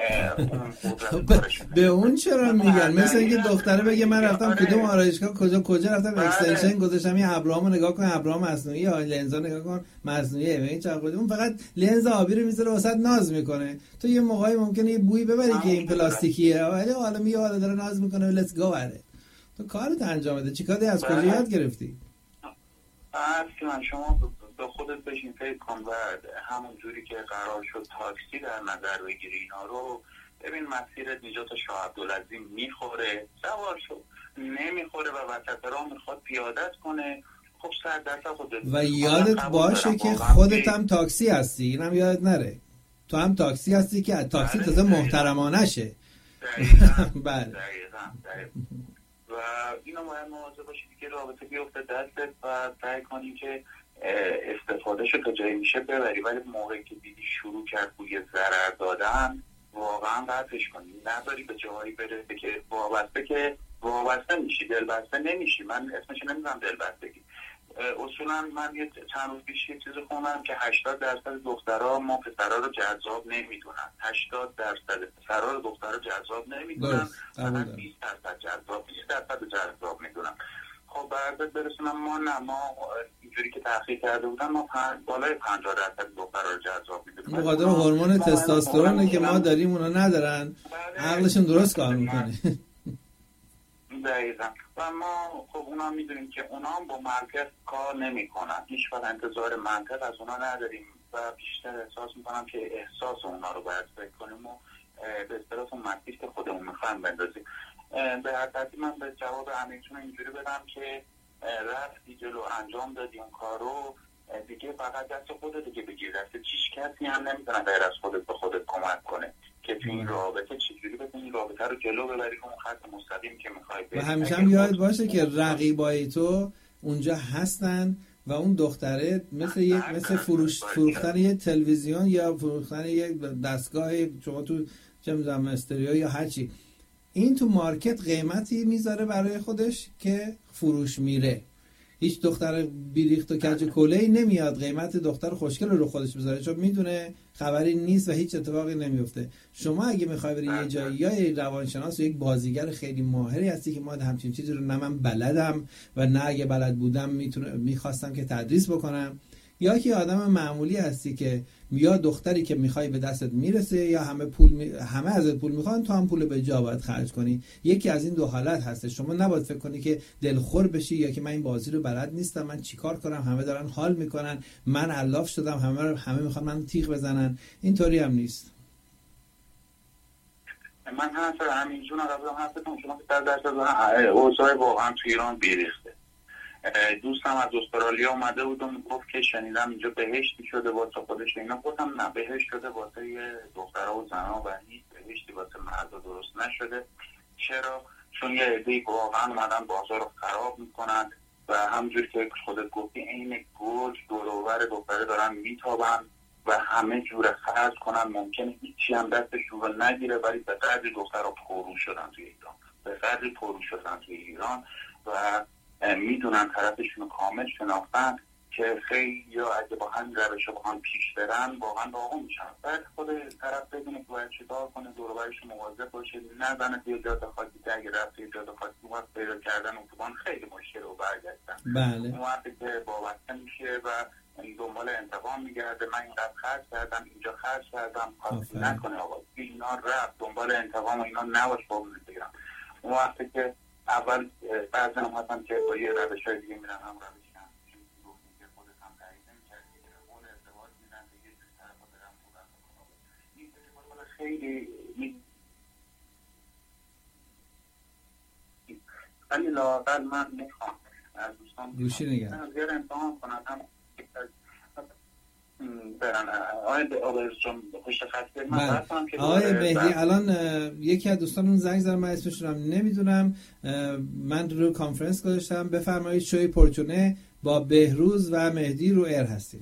Speaker 1: به اون چرا میگن؟ مثل اینکه دختره بگه من رفتم کدوم آرایشگاه کجا رفتم اکستنشن گذاشتم این ابرامو نگاه کن، ابرام مصنوعی یا لنزا نگاه کن مصنوعیه، ببین چقدر خوبه. اون فقط لنز آبی رو میذاره واسط ناز میکنه. تو یه موقعی ممکنه یه بویی ببری که این پلاستیکیه، ولی حالا میگه حالا داره ناز میکنه لیتس گو اره. تو کارت انجام بده. چیکار از کجا یاد گرفتی؟
Speaker 3: اصلا شما به خودت بشین فکر کن و همون جوری که قرار شد تاکسی در نظر بگیری اینا رو ببین. مسیرت نجات شاه عبدالعظیم میخوره، سوار شو. نمیخوره و وسط راه میخواد پیادت کنه، خب سر دست خودت.
Speaker 1: و یادت باشه که خودت هم تاکسی هستی، اینم یادت نره. تو هم تاکسی هستی که تاکسی تازه محترمانه شه.
Speaker 3: بله. و اینو باید مواظب باشید که رابطه بیفته دستت و سعی کنی که استفاده شو تا جایی میشه ببری، ولی موقعی که دیدی شروع کرد بوی ضرر دادن واقعا قطعش کنی، نذاری به جایی برسه که وابسته میشی، دلبسته نمیشی. من اسمش نمیدونم دلبستگی. اصولا من یه چند روز پیش یه چیزی خوندم که 80% دخترها ما پسرها رو جذاب نمیدونن. 80% پسرها رو دخترها جذاب نمیدونن، فقط 20% جذاب میدونن. خب بعد برسونم ما اینجوری که تحقیق کرده بودن ما بالای 50% دخترها رو جذاب میدونن.
Speaker 1: مقدار هورمون تستوسترونه که ما داریم اونا ندارن، عقلشون درست کار میکنه.
Speaker 3: دقیقا. و ما خب اونا میدونیم که اونا با منطق کار نمی کنن، هیچ وقت انتظار منطق از اونا نداریم و بیشتر احساس میکنم که احساس اونا رو باید فکر کنیم و به اصطلاح اون مسیری که خودمون میخوایم بندازیم. به هر ترتیب من به جواب امیرتون اینجوری بدم که رفتی جلو انجام دادی اون کارو، دیگه فقط دست خودت دیگه بگیر، دست هیچ کسی هم نمیتونه غیر از خودت به خودت کمک کنه که تو این رابطه چجوری بتونی این رابطه رو جلو ببری اون خط مستقیم که میخوای بری.
Speaker 1: و همیشه هم یاد باشه که رقیبای تو اونجا هستن و اون دختره مثل فروختن یه تلویزیون یا فروختن یه دستگاه شما تو چه می‌دونم استریو یا هر چی، این تو مارکت قیمتی میذاره برای خودش که فروش میره. هیچ دختر بیریخت و کج کله‌ای نمیاد قیمت دختر خوشگل رو خودش بذاره، چون میدونه خبری نیست و هیچ اتفاقی نمیفته. شما اگه میخوای بری یه جایی یا یه روانشناس و یک بازیگر خیلی ماهری هستی که ما همچین چیزی رو نه من بلدم و نه اگه بلد بودم میخواستم که تدریس بکنم، یا که آدم معمولی هستی که یا دختری که میخوای به دستت میرسه یا همه ازت پول میخوان، تو هم پول به جا باید خرج کنی. یکی از این دو حالت هست. شما نباید فکر کنی که دلخور بشی یا که من این بازی رو بلد نیستم، من چیکار کنم، همه دارن حال میکنن، من علاف شدم، همه میخوان من تیغ بزنن. اینطوری هم نیست.
Speaker 3: من همینجون حرفتون شما که در اوضاع واقعا تو ایران بیریخته. دوستم از استرالیا اومده بود و گفت که شنیدم اینجا بهشتی شده واسه خودش. اینا گفتم نه، بهشت شده واسه دخترها و زنها و هیچ بهشتی واسه مردا درست نشده. چرا؟ چون یه عده‌ای واقعا اومدن بازار رو خراب میکنن و همونجوری که خودت گفتی عین گرگ دور و بر دختره دارن میتابن و همه جور خرج کنن. ممکنه هیچی هم دستشون رو نگیره، ولی به قدری دخترها پرو شدن توی ایران، به قدری پرو شدن توی ایران و میدونن طرفشون رو کامل شناختن که خیلی یا اگه با همین روش با هم پیش برن واقعا باقا میشن. بعد خود طرف بدونه که باید چیکار کنه، دور و برش مواظب باشه، نزنه توی جاده خاکی که اگه رفت توی جاده خاکی وقت پیدا کردن اتوبان خیلی مشکل رو برگشتن.
Speaker 1: بله.
Speaker 3: اون وقتی که وابسته میشه و دنبال انتقام میگرده، من اینقدر خرج کردم اینجا خرج کردم، خاصی نکنه آقا اینا رفت دنبال انتقام و اینا نباش بابونه بگیرم. اون وقتی که اول بعضی هم هستن که با یه روش های دیگه میرن هم روش هم چیزی گفتیم که خودت هم تایید نمی‌کردی که قول ازدواج میدن به یه جوری طرف ها برن بودن این که بالا خیلی ولی لااقل من میخوام از دوستان
Speaker 1: گوشی نگه
Speaker 3: زیاد امتحان کنم هم برن آقای جون پشت خط من هستم که
Speaker 1: آقای بهدی الان یکی از دوستانمون زنگ زدن، من اسمش رو نمیدونم، من رو کانفرنس گذاشتم. بفرمایید شوی پرچونه با بهروز و مهدی رو ایر هستیم.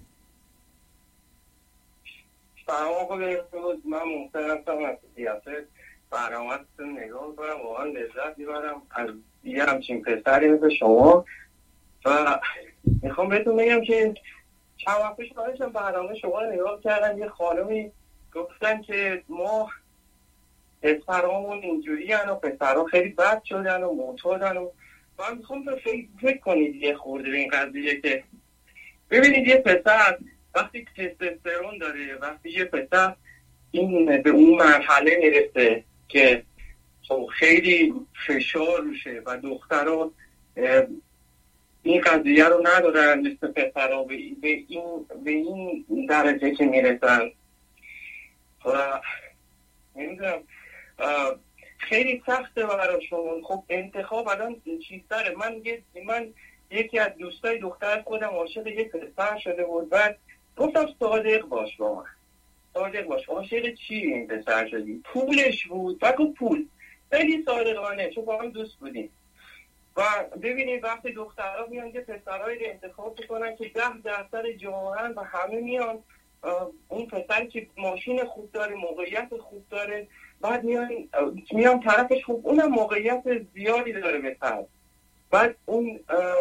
Speaker 4: سلام آقای بهروز، من محسن هستم از سیاست برنامه‌تون نگاه می‌کنم، واقعا لذت می‌برم از یه همچین پسری مثل شما و میخوام بهتون بگم که چند وقت پیش داشتم برنامه شما رو نگاه کردم، یه خانمی گفتن که ما پسرامون اینجوری هن و پسرها خیلی بد شدن و معتادن و من میخوام فکر کنید یه خورده به این قضیه که ببینید یه پسر وقتی تستوسترون داره، وقتی یه پسر این به اون مرحله میرسه که خیلی فشار روشه و دخترها این قضیه رو ندارن مثل پسرها به این درجه که میرسن و نمیدونم خیلی سخته براشون. خب انتخاب الان چیزتره. من یکی از دوستای دختر خودم عاشق یه پسر شده بود، بعد گفتم صادق باش با من، صادق باش. عاشق چی این پسر شدی؟ پولش بود. بگو پول. خیلی صادقانه، چون با هم دوست بودیم. و ببینید وقتی دخترها میان یه پسرهایی رو انتخاب میکنن که 10% جوان و همه میان اون پسر که ماشین خوب داره، موقعیت خوب داره، بعد میان طرفش خوب اونم موقعیت زیادی داره بهتر، بعد اون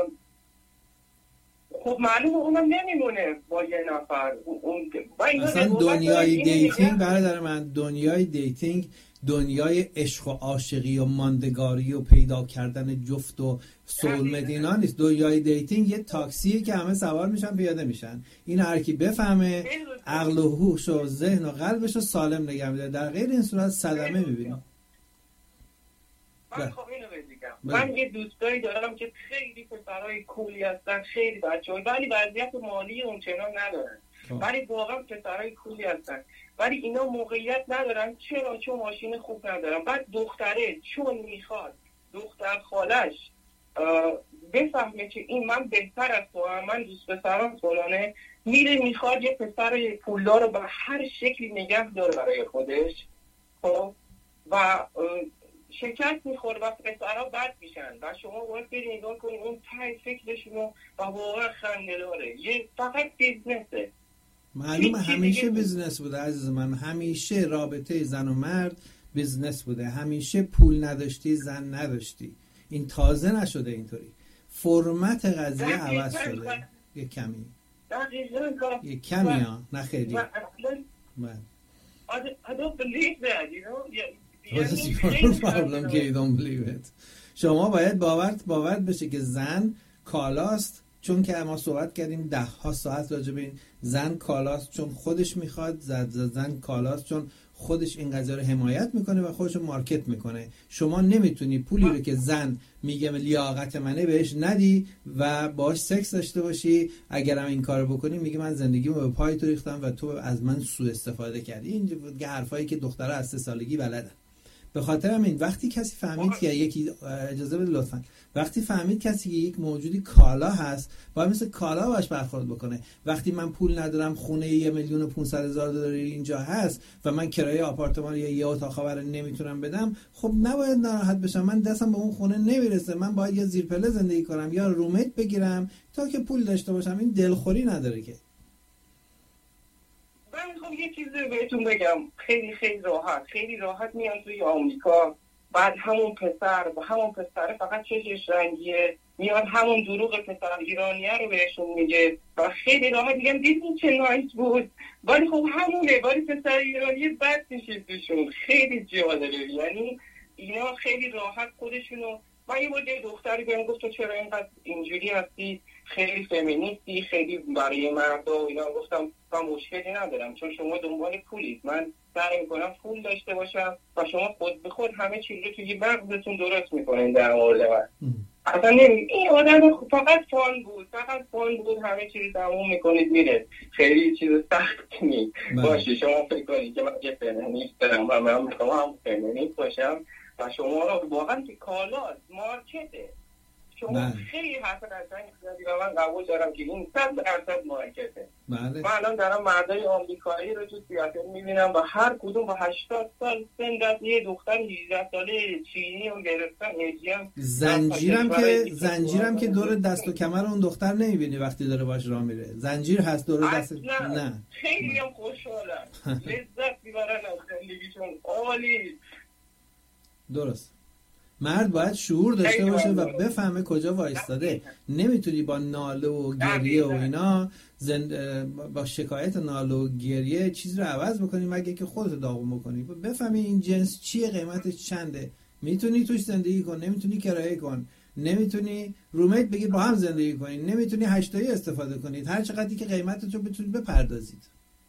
Speaker 4: خب معلومه اونم نمیمونه با یه نفر.
Speaker 1: اصلا دنیای دیتینگ برادر من، دنیای دیتینگ دنیای عشق و عاشقی و ماندگاری و پیدا کردن جفت و سولمت اینا نیست. دنیای دیتینگ یه تاکسیه که همه سوار میشن پیاده میشن. این هر کی بفهمه عقل و هوش و ذهن و قلبش رو سالم نگه می‌داره، در غیر این صورت صدمه می‌بینیم.
Speaker 4: من خب اینو بگم، من یه دوستایی دارم که خیلی پسرای کولی هستن، خیلی بچه‌ها، ولی وضعیت مالی اونچنان ندارن، ولی واقعا پسرای کولی هستن، ولی اینا موقعیت ندارن. چرا؟ چون ماشین خوب ندارن. بعد دختره چون میخواد دختر خالش بفهمه که این من بهتر از تو هم، من دوست پسرم فلانه، میره میخواد یه پسر پولدار رو به هر شکلی نگه داره برای خودش، خب و شکست میخوره و پسرها بد میشن و شما باید برید نگاه کنید اون ته فکرشون و واقعا خنده داره. یه فقط بیزنسه.
Speaker 1: معلومه همیشه بیزنس بوده عزیز من، همیشه رابطه زن و مرد بیزنس بوده، همیشه پول نداشتی زن نداشتی. این تازه نشده اینطوری، فرمت قضیه عوض شده یه کمی، یه کمی ها، نه خیلی.
Speaker 4: I don't believe that, you know.
Speaker 1: What is your problem that you don't believe it? شما باید باور بشه که زن کالاست، چون که ما صحبت کردیم 10 ساعت راجع به این. زن کالاست چون خودش میخواد، زن کالاست چون خودش این قضیه رو حمایت میکنه و خودش رو مارکت میکنه. شما نمیتونی پولی رو که زن میگه لیاقت منه بهش ندی و باش سکس داشته باشی. اگرم این کارو بکنی میگه من زندگیمو به پای تو ریختم و تو از من سوء استفاده کردی. این حرفایی که دخترها از 3 سالگی بلدن. به خاطر همین وقتی کسی فهمید که یکی، اجازه بده لطفا، وقتی فهمید کسی که یک موجودی کالا هست باید مثل کالا باش برخورد بکنه. وقتی من پول ندارم، خونه 1,500,000 دلار اینجا هست و من کرایه آپارتمان یا یه اتاق خواب رو نمیتونم بدم، خب نباید ناراحت بشم. من دستم به اون خونه نمیرسه، من باید یا زیرپله زندگی کنم یا رومت بگیرم تا که پول داشته باشم. این دلخوری نداره که.
Speaker 4: من میخوام یه چیزی بهتون بگم، خیلی راحت میان توی آمریکا، بعد همون پسر فقط چشش رنگیه میاد همون دروغ پسر ایرانیه رو بهشون میگه و خیلی راحت میگم دیدین چه نایس بود، ولی خب همونه، ولی پسر ایرانی بد میشه توشون. خیلی جالبه، یعنی اینا خیلی راحت خودشونو. من یه بار یه دختری بهم گفت تو چرا اینقدر اینجوری هستی، خیلی فمینیستی، خیلی برای مردا و اینا. گفتم من مشکلی ندارم چون شما دنبال پولید، من سعی میکنم پول داشته باشم و شما خود به خود همه چیز رو توی مغزتون درست میکنین در مورد من. اصلا این آدم فقط فان بود همه چیز تموم میکنید میره، خیلی چیز سخت نیست. باشه شما فکر کنید که من یه فنانیست دارم و من میخوام هم فنانیست باشم و شما رو واقعا که کالا مارکته، شما خیلی حرف قشنگی زدی و من قبول دارم که این 100% مارکته. من الان دارم مردای آمریکایی رو تو سیاتل میبینم و هر کدوم با 80 سال سن دست یه دختر 18 ساله چینی رو گرفتن هجیم.
Speaker 1: زنجیرم که دور دست و کمر اون دختر نمیبینی وقتی داره باش راه میره، زنجیر هست دور دست. نه
Speaker 4: خیلی هم خوشحالم لذت میبرن از زندگیشون، عالی.
Speaker 1: درست. مرد باید شعور داشته باشه و بفهمه کجا وایستاده. نمیتونی با ناله و گریه و اینا با شکایت ناله و گریه چیز رو عوض بکنی مگه که خودت داغون بکنی. بفهمی این جنس چیه، قیمتش چنده، میتونی توش زندگی کن، نمیتونی کرایه کن، نمیتونی رومیت بگی با هم زندگی کنید، نمیتونی هشتایی استفاده کنید، هر چقدری که قیمتش رو بتونید بپردازید.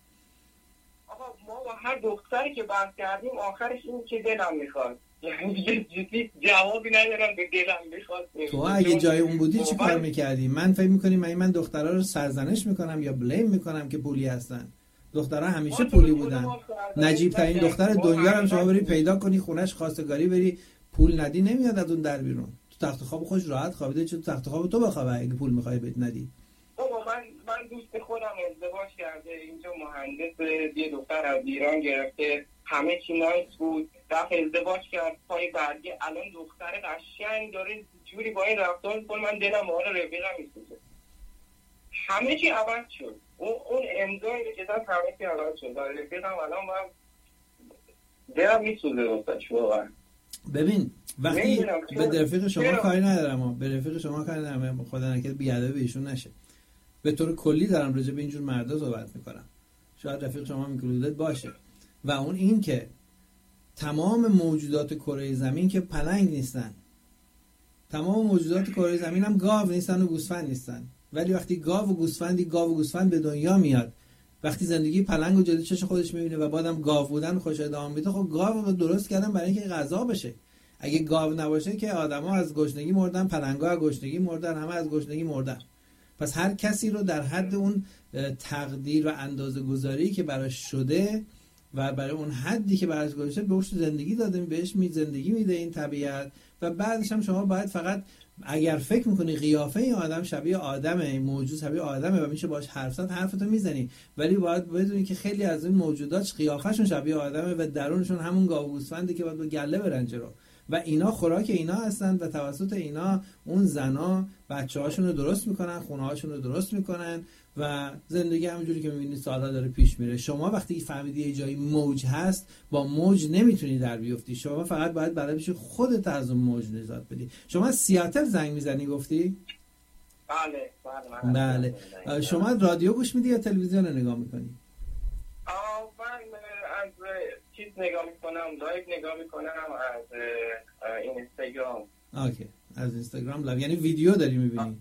Speaker 4: آقا ما با هر دختری که بحث کردیم آخرش این که دلم میخواد، یعنی دیگه جوابی ندارم به دلم میخواد.
Speaker 1: تو اگه جای اون بودی چی کار میکردی؟ من فکر میکنی من دخترها رو سرزنش میکنم یا بلیم میکنم که پولی هستن؟ دخترها همیشه پولی بودن. نجیب ترین دختر دنیا هم شما بری پیدا کنی خونش خواستگاری بری پول ندی نمیاد از اون در بیرون. تو تخت خواب خوش راحت خوابیده، چه تو تخت خواب تو بخوابه اگه پول میخوای بهت ندی.
Speaker 4: بابا من دوست خودم ازدواج کرده اینجا، مهندس، یه دختر از ایران گرفته، همه چی نایس بود، رفت ازدواج کرد پای برگی، الان دختر قشنگ داره جوری با این رفتار میکنه من دلم مال رفیقم میسوزه. همه چی عوض شد، اون امضایی که داد همه چی عوض شد. رفیقم الان من دلم میسوزه واسش واقعا.
Speaker 1: ببین وقتی به رفیق شما کاری ندارم، به رفیق شما کاری ندارم، خدا نکنه بیادبی به ایشون نشه. به طور کلی دارم راجع به اینجور مردا صحبت میکنم. شاید رفیق شما اینکلودد باشه. و اون این که تمام موجودات کره زمین که پلنگ نیستن، تمام موجودات کره زمین هم گاو نیستن و گوسفند نیستن، ولی وقتی گاو و گوسفند به دنیا میاد، وقتی زندگی پلنگ و جلوی چش خودش میبینه و بعدم گاو بودن خوش ادامه میده، خب گاو رو درست کردن برای اینکه غذا بشه. اگه گاو نباشه که آدما از گشنگی مردن، پلنگا از گشنگی مردن، همه از گشنگی مردن. پس هر کسی رو در حد اون تقدیر و اندازه گذاری که براش شده و برای اون حدی که براش گذاشته بهش زندگی داده، بهش زندگی میده این طبیعت. و بعدش هم شما باید فقط اگر فکر میکنی قیافه این آدم شبیه آدمه، این موجود شبیه آدمه و میشه باش حرف زد، حرفتو میزنی، ولی باید بدونی که خیلی از این موجودات قیافه‌شون شبیه آدمه و درونشون همون گاو و گوسفنده که باید با گله برن جلو و اینا خوراک اینا هستن و توسط اینا اون زنا بچه‌هاشون رو درست میکنن، خونه‌هاشون رو درست میکنن و زندگی همونجوری که میبینید سالها داره پیش میره. شما وقتی فهمیدی یه جایی موج هست، با موج نمیتونی در بیفتی، شما فقط باید برای بشی خودت از اون موج نجات بدی. شما سیاتل زنگ میزنی گفتی؟
Speaker 4: بله.
Speaker 1: شما رادیو گوش میدی یا تلویزیون رو نگاه میکنی؟
Speaker 4: من از چیز نگاه میکنم، لایو نگاه میکنم از اینستاگرام.
Speaker 1: اوکی، از اینستاگرام لایو، یعنی ویدیو داری میبینی؟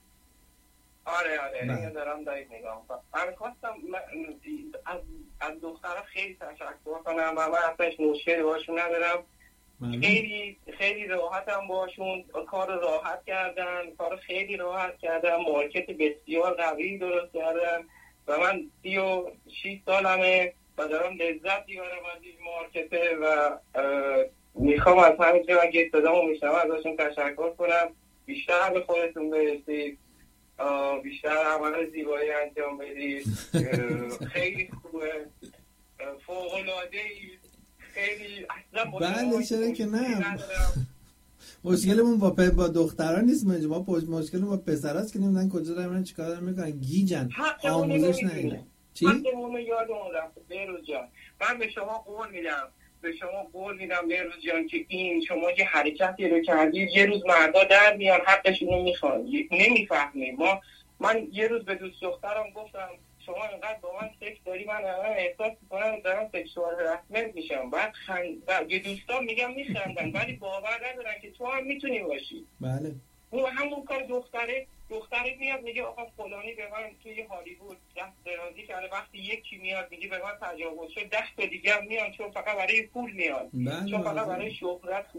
Speaker 4: آره اینو دارم لایو نگاه میکنم. من خواستم از دخترها خیلی تشکر کنم و من اصلا مشکلی باشون ندارم. خیلی راحتم باشون، کار راحت کردن، کار خیلی راحت کردن، مارکت بسیار قوی درست کردن و من 36 سالمه و دارم لذت میبرم از این مارکته و میخوام از همینجا اگه صدامو میشنم ازشون تشکر کنم. بیشتر به خودتون برسید، بیشتر عمل زیبایی انجام بدید. خیلی خوبه، فوق‌العاده ای، خیلی اصلا
Speaker 1: بله چرا که نه. مشکلمون با دختران نیست، ما مشکلمون با پسراست که نمیدونن کجا دارن چیکار دارن میکنن، گیجن، آموزش ندارن. چی؟
Speaker 4: حقمون یادمون رفت بهروز جان. من به شما قول میدم بهروز جان که این شما یه حرکتی رو کردید، یه روز مردا در میان حقشون رو میخوان، نمیفهمیم. من یه روز به دوست دخترم گفتم شما اینقدر با من سکس داری، من احساس میکنم دارم سکشوال هراسمنت میشم. بعد یه دوستان میگم میخندن ولی باور ندارن که تو هم میتونی باشی.
Speaker 1: بله
Speaker 4: اون همون کار دختره میاد میگه آقا فلانی به من توی هالیوود دست درازی کرده، وقتی یکی میاد میگه به من تجاوز شد، 10 تا دیگه هم میان چون فقط برای پول میان، چون فقط برای شهرت میان.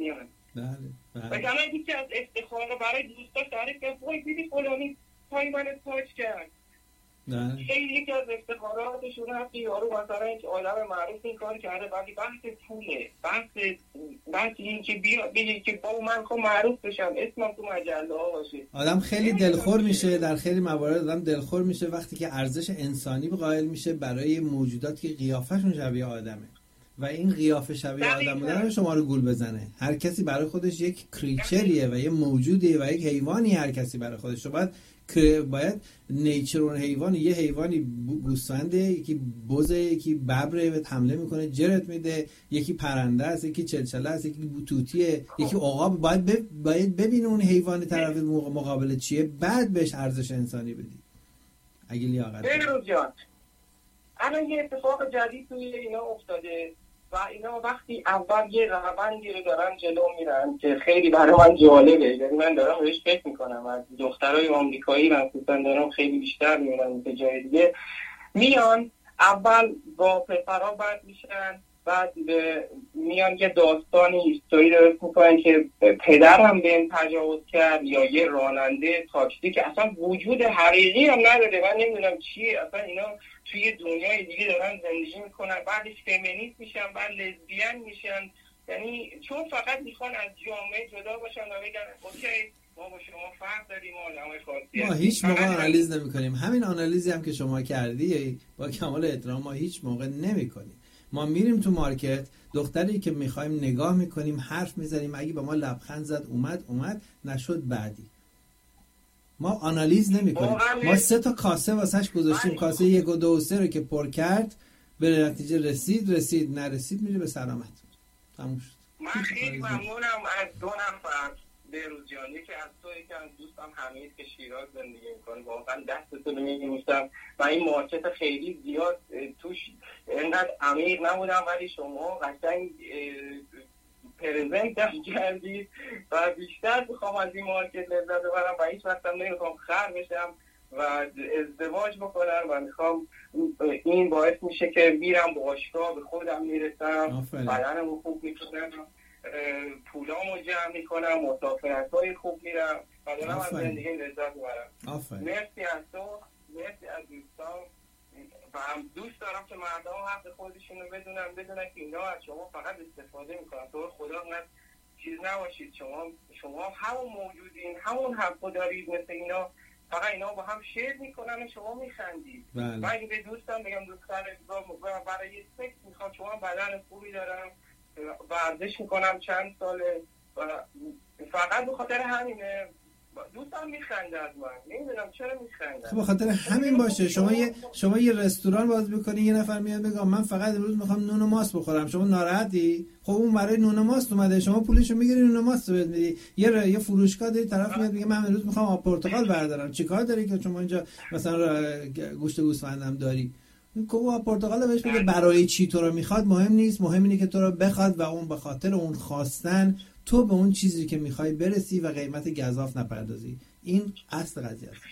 Speaker 1: بله.
Speaker 4: وگرنه یکی از افتخارا برای دوستاش تعریف کرد وای دیدی فلانی پای من تاچ کرد. خیلی یکی از افتخاراتشون هست که یارو مثلا یک آدم معروف این کار کرده، ولی بحث پوله، بحث این که بگی که با من خب معروف بشم، اسمم تو مجله ها باشه.
Speaker 1: آدم خیلی دلخور میشه، در خیلی موارد آدم دلخور میشه وقتی که ارزش انسانی قائل میشه برای موجوداتی که قیافشون شبیه آدمه و این قیافه شبیه آدم بودن شما رو گول بزنه. هر کسی برای خودش یک کریچریه و یک موجودیه و یک حیوانی، هر کسی برای خودش. باید نیچر اون حیوان، یه حیوانی گوسفنده، یکی بزه، یکی ببره به حمله میکنه جرت میده، یکی پرنده است، یکی چلچله است، یکی توتیه، یکی عقاب. باید ببینه اون حیوان طرف مقابل چیه، بعد بهش ارزش انسانی بدی اگه لیاقت
Speaker 4: داره. الان یه اتفاق جدید توی اینا افتاده و اینا وقتی اول یه روندی رو دارن جلو میرن که خیلی برای من جالبه، یعنی من دارم بهش فکر میکنم. از دخترای آمریکایی مخصوصا دارم خیلی بیشتر میبینم که جای دیگه میان اول با پسرها بد میشن، بعد میان یه داستانی هیستوری درست میکنن که پدرم بهم تجاوز کرد یا یه راننده تاکسی که اصلا وجود حقیقی هم نداره، من نمیدونم چیه اصلا. اینا توی دنیای دیگه دارن زندگی میکنن، بعدش فمینیست میشن، بعد لزبیان میشن، یعنی چون فقط میخوان از جامعه جدا باشن و بگن اوکی ما با شما فرق داریم، ما آدمای خاصی
Speaker 1: ما هیچ موقع آنالیز نمی‌کنیم. همین آنالیزی هم که شما کردی با کمال احترام ما هیچ موقع نمی‌کنیم. ما میریم تو مارکت، دختری که میخوایم نگاه میکنیم، حرف میزنیم، اگه با ما لبخند زد اومد، نشد بعدی. ما آنالیز نمی‌کنیم. ما 3 تا کاسه واسش گذاشتیم، کاسه 1 و 2 و 3 رو که پر کرد به نتیجه رسید نرسید میره به سلامت. تموم شد.
Speaker 4: من خیلی ممنونم از 2 نفر بهروزیانی که از تو، یکی از دوستم حمید که شیراز زندگی میکنه، واقعا دستتون رو میگیرم. من این مارکت خیلی زیاد توش اینقدر عمیق نبودم، ولی شما قشنگ پرزنت کردید و بیشتر میخوام از این مارکت لذت ببرم و هیچ وقت هم نمیخوام خر بشم و ازدواج بکنم و میخوام این باعث میشه که میرم باشگاه به خودم میرسم، بدنمو خوب میکنم، پولامو جمع میکنم، مسافرت‌های خوب میرم و دارم از زندگی لذت میبرم. مرسی از تو، مرسی از دوستان و هم دوست دارم که مردم حق خودشون رو بدونن که اینا از شما فقط استفاده میکنن. تو خدا نه چیز نباشید، شما همون موجودین، همون حقو دارید مثل اینا، فقط اینا با هم شیر میکنن و شما میخندید. من اگه به دوستم بگم دوستان برای یه سکس میخوام، شما بدن خوبی دارم، ورزش میکنم چند ساله و فقط به خاطر همینه دوستم میخنده از من، نمیدونم چرا میخنده.
Speaker 1: خب به خاطر همین باشه. شما یه رستوران باز بکنی، یه نفر میاد بگه من فقط امروز میخوام نون و ماست بخورم، شما ناراحتی؟ خب اون برای نون و ماست اومده، شما پولشو میگیری نون و ماست بهت میدی. یه فروشگاه داری طرف میاد میگه من امروز میخوام آب پرتقال بردارم، چیکار داری که شما اینجا مثلا گوشت گوسفندم داری؟ کوبا پرتقال بهش بده برای چی تو رو میخواد مهم نیست، مهم اینه که تو رو بخواد و اون به خاطر اون خواستن تو به اون چیزی که میخوای برسی و قیمت گزاف نپردازی. این اصل قضیه است.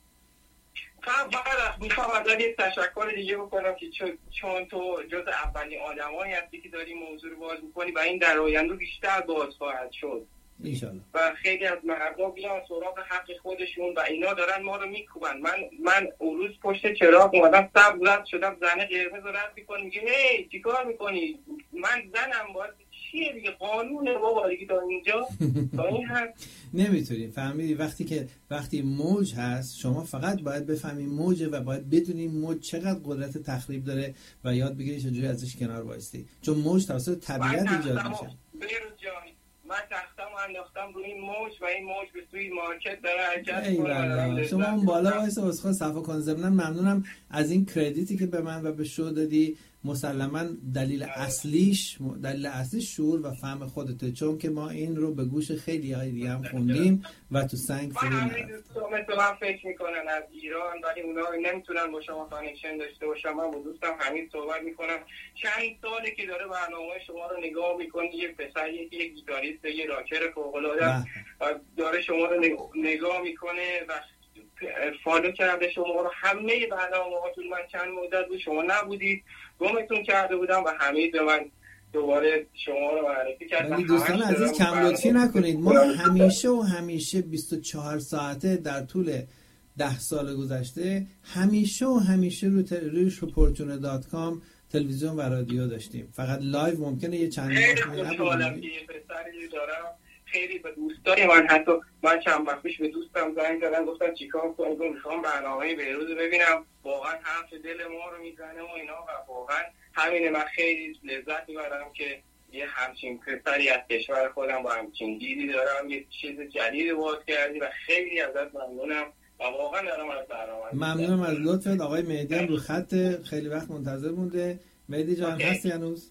Speaker 4: فقط میخوام ازت یه تشکر دیگه بکنم که چون تو جز اولین آدمایی هستی که داری موضوع رو باز میکنی و این در آینده بیشتر باز خواهد شد
Speaker 1: انشالله.
Speaker 4: و خیلی از مردم بیان سراغ حق خودشون و اینا دارن ما رو میکوبن. من اون روز پشت چراغ اومدم سبز رد شدم، زنه قرمز رد میکنه میگه هی چیکار میکنی؟ من زنم باید چیه دیگه، قانونه بابا دیگه تا اینجا تا این هست
Speaker 1: نمیتونی فهمیدی. وقتی موج هست شما فقط باید بفهمی موجه و باید بدونی موج چقدر قدرت تخریب داره و یاد بگیری چجوری ازش کنار وایستی، چون موج توسط طبیعت ایجاد میشه.
Speaker 4: من تختم انداختم روی این موج و این موج به سوی مارکت داره حرکت می‌کنه.
Speaker 1: شما اون بالا وایسا اسخا صفا کن. ضمن ممنونم از این کردیتی که به من و به شو دادی. مسلماً دلیل اصلیش شعور و فهم خودته، چون که ما این رو به گوش خیلی های دیگه هم خوندیم و تو سنگ فرو نرفتیم.
Speaker 4: من فکر میکنن از ایران ولی اونا نمیتونن با شما کانکشن داشته باشن. من با دوستم همین صحبت میکنم، چند ساله که داره برنامه شما رو نگاه میکنه، یه پسریه که یه گیتاریست، یه راکر فوق‌العاده داره شما رو نگاه میکنه و فالو کرده شما رو. همه برنامه‌هاتون من چند مدت بود شما نبودید، گمتون کرده بودم و حمید به من دوباره شما رو معرفی کرد.
Speaker 1: ولی دوستان عزیز کم لطفی نکنید، ما همیشه 24 ساعته در طول 10 سال گذشته همیشه روی شپورتونه.com تلویزیون و رادیو داشتیم. فقط لایو ممکنه یه چند
Speaker 4: خیلی خوشحالم که یه پسری دارم. خیلی به دوستای من چند وقت پیش به دوستم زنگ زدم گفتم چیکار کنم، میخوام برنامه بیروز ببینم، واقعا حرف دل ما رو میزنه و اینا و واقعا همینه. من خیلی لذت میبرم که یه همچین پسری از کشور خودم با همچین دیدی دارم، یه چیز جدید باز کردی و خیلی ازت ممنونم و واقعا دارم از برنامه.
Speaker 1: ممنونم از لطفت. آقای مهدی هم رو خط خیلی وقت منتظر مونده. مهدی جان هستی هنوز؟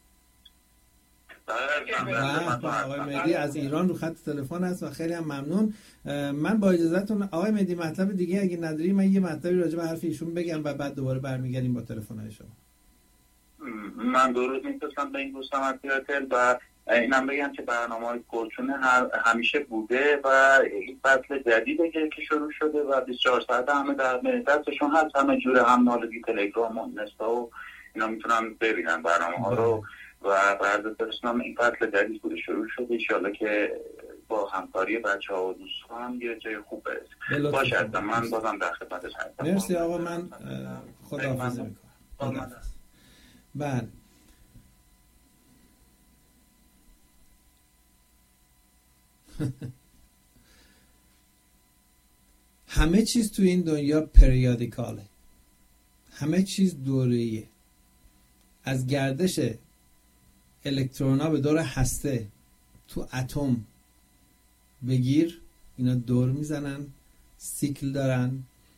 Speaker 1: آقای مهدی از ایران رو خط تلفن هست و خیلی هم ممنون. من با اجازهتون آقای مهدی مطلب دیگه اگه نداری من یه مطلبی راجع به حرف ایشون بگم و بعد دوباره برمیگردیم با تلفن‌های شما.
Speaker 3: من درود می‌فرستم به این دوستم از تیاتل و اینم بگم که برنامه‌های گلچونه همیشه بوده و این فصل جدیده که شروع شده و 24 ساعت همه در دستشون هست، همه جوره هم نالگی تلگرام و اینستا و اینا میتونن ببینن برنامه‌ها رو و بعد فرستم این فصل جدید بوده شروع شده. انشالله که با همکاری بچه‌ها و دوستان یه جای خوب برسه. باشه من بازم در خدمتت هستم.
Speaker 1: مرسی آقا، من خداحافظی میکنم. بله همه چیز تو این دنیا پریادیکاله، همه چیز دوره‌ایه. از گردش الکترونا به دور هسته تو اتم بگیر، اینا دور میزنن، سیکل دارن،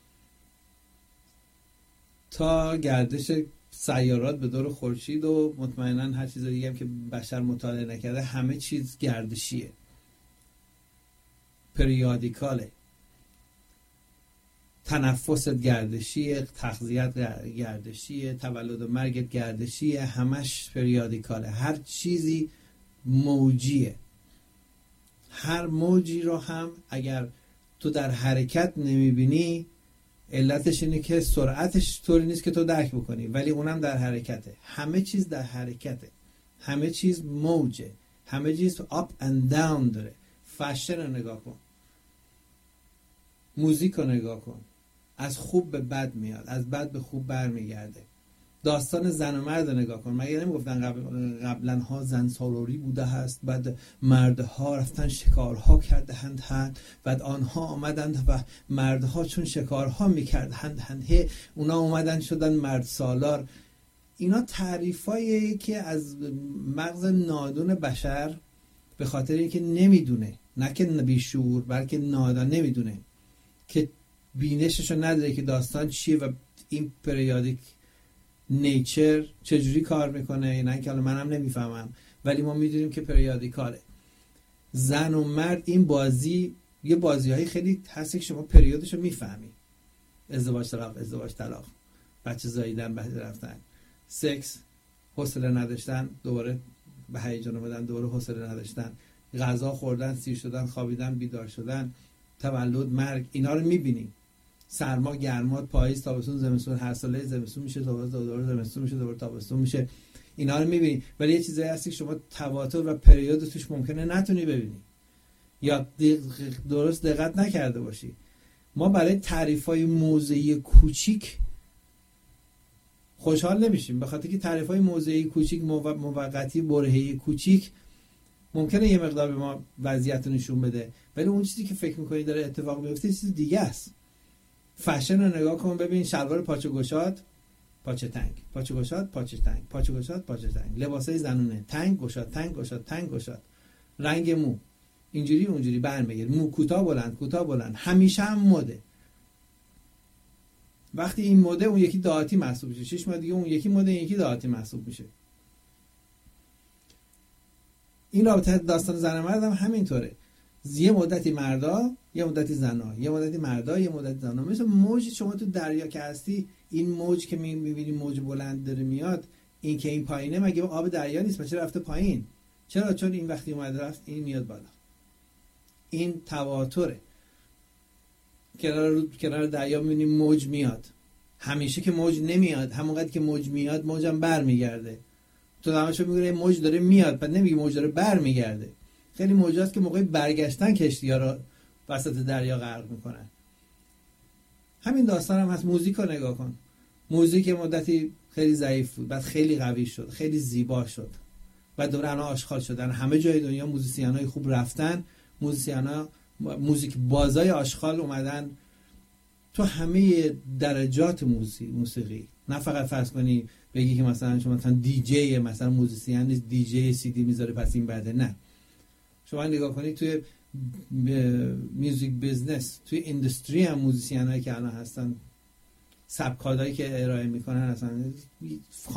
Speaker 1: تا گردش سیارات به دور خورشید و مطمئنا هر چیز دیگه هم که بشر مطالعه نکرده، همه چیز گردشیه، پریادیکاله. تنفست گردشیه، تغذیت گردشیه، تولد و مرگ گردشیه، همش پریادیکاله. هر چیزی موجیه. هر موجی رو هم اگر تو در حرکت نمیبینی، علتش اینه که سرعتش طوری نیست که تو درک بکنی، ولی اونم در حرکته. همه چیز در حرکته، همه چیز موجه، همه چیز up and down داره. فشن رو نگاه کن، موزیک رو نگاه کن، از خوب به بد میاد، از بد به خوب برمیگرده. داستان زن و مرد رو نگاه کن. مگه نمیگفتن قبلا ها زن سالاری بوده هست، بعد مردها رفتن شکارها کردند، بعد آنها آمدند و مردها چون شکارها میکردند اونا اومدن شدن مرد سالار. اینا تعریفایی که از مغز نادون بشر، به خاطر اینکه نمیدونه، نه که بیشعور بلکه نادان، نمیدونه که بینششو نداره که داستان چیه و این پریادیک نیچر چجوری کار میکنه. نه که منم نمیفهمم، ولی ما میدونیم که پریادیکاله. زن و مرد این بازی، یه بازی‌های خیلی هست که شما پریودشو میفهمی. ازدواج طلاق، بچه زاییدن، بچه رفتن، سکس، حوصله نداشتن، دوباره به هیجان اومدن، دوباره حوصله نداشتن، غذا خوردن، سیر شدن، خوابیدن، بیدار شدن، تولد، مرگ. اینا رو میبینیم. سرما، گرما، پاییز، تابستون، زمستون، هر ساله زمستون میشه، دوباره زمستون میشه، دوباره تابستون میشه. اینا رو میبینی. ولی یه چیزایی هستی که شما تواتر و پریود توش ممکنه نتونی ببینی یا درست دقت نکرده باشی. ما برای تعریفای موضعی کوچیک خوشحال نمیشیم، به خاطر که تعریفای موضعی کوچیک، موقتی، برهه‌ای کوچیک ممکنه یه مقدار به ما وضعیت رو نشون بده، ولی اون چیزی که فکر میکنی داره اتفاق میفته چیز دیگه است. فشن رو نگاه کن، ببین شلوار پاچه گشاد، پاچه تنگ، پاچه گشاد، پاچه تنگ، پاچه گشاد، پاچه تنگ، لباسای زنونه، تنگ گشاد، تنگ گشاد، تنگ گشاد، رنگ مو اینجوری اونجوری برمیگرد، مو کوتاه بلند، کوتاه بلند، همیشه هم مده. وقتی این مده اون یکی دعاتی محسوب میشه، 6 ماه دیگه اون یکی مده، این یکی دعاتی محسوب میشه. این رابطه داستان زن و مرد هم همینطوره. یه مدتی مردا، یه مدتی زنا، یه مدتی مردا، یه مدتی زنا. مثل موج شما تو دریا که هستی، این موج که میبینی موج بلند داره میاد، این که این پایینه مگه آب دریا نیست؟ چرا رفته پایین؟ چرا؟ چون این وقتی اومده رفت این میاد بالا. این تواتره. کنار دریا میبینیم موج میاد. همیشه که موج نمیاد، همونقدر که موج میاد موجم برمیگرده. تو همشو میگه موج داره میاد، بعد نمیگه موج داره برمیگرده. خیلی موجاست که موقع برگشتن کشتی‌ها رو وسط دریا غرق میکنن. همین داستان هم هست. موزیک رو نگاه کن. موزیک مدتی خیلی ضعیف بود، بعد خیلی قوی شد، خیلی زیبا شد، بعد دوره الان آشغال شدن. همه جای دنیا موزیسینای خوب رفتن، موزیک بازای آشغال اومدن تو همه درجات موسیقی. نه فقط فرض کنی بگی که مثلا شما مثلا دیجی، مثلا موزیسین نیست دیجی سی دی میذاره پس این بده. نه، شما نگاه کنید توی میوزیک بیزنس، توی اندستری هم موزیسینایی که الان هستن، سبکادایی که ارائه میکنن اصلا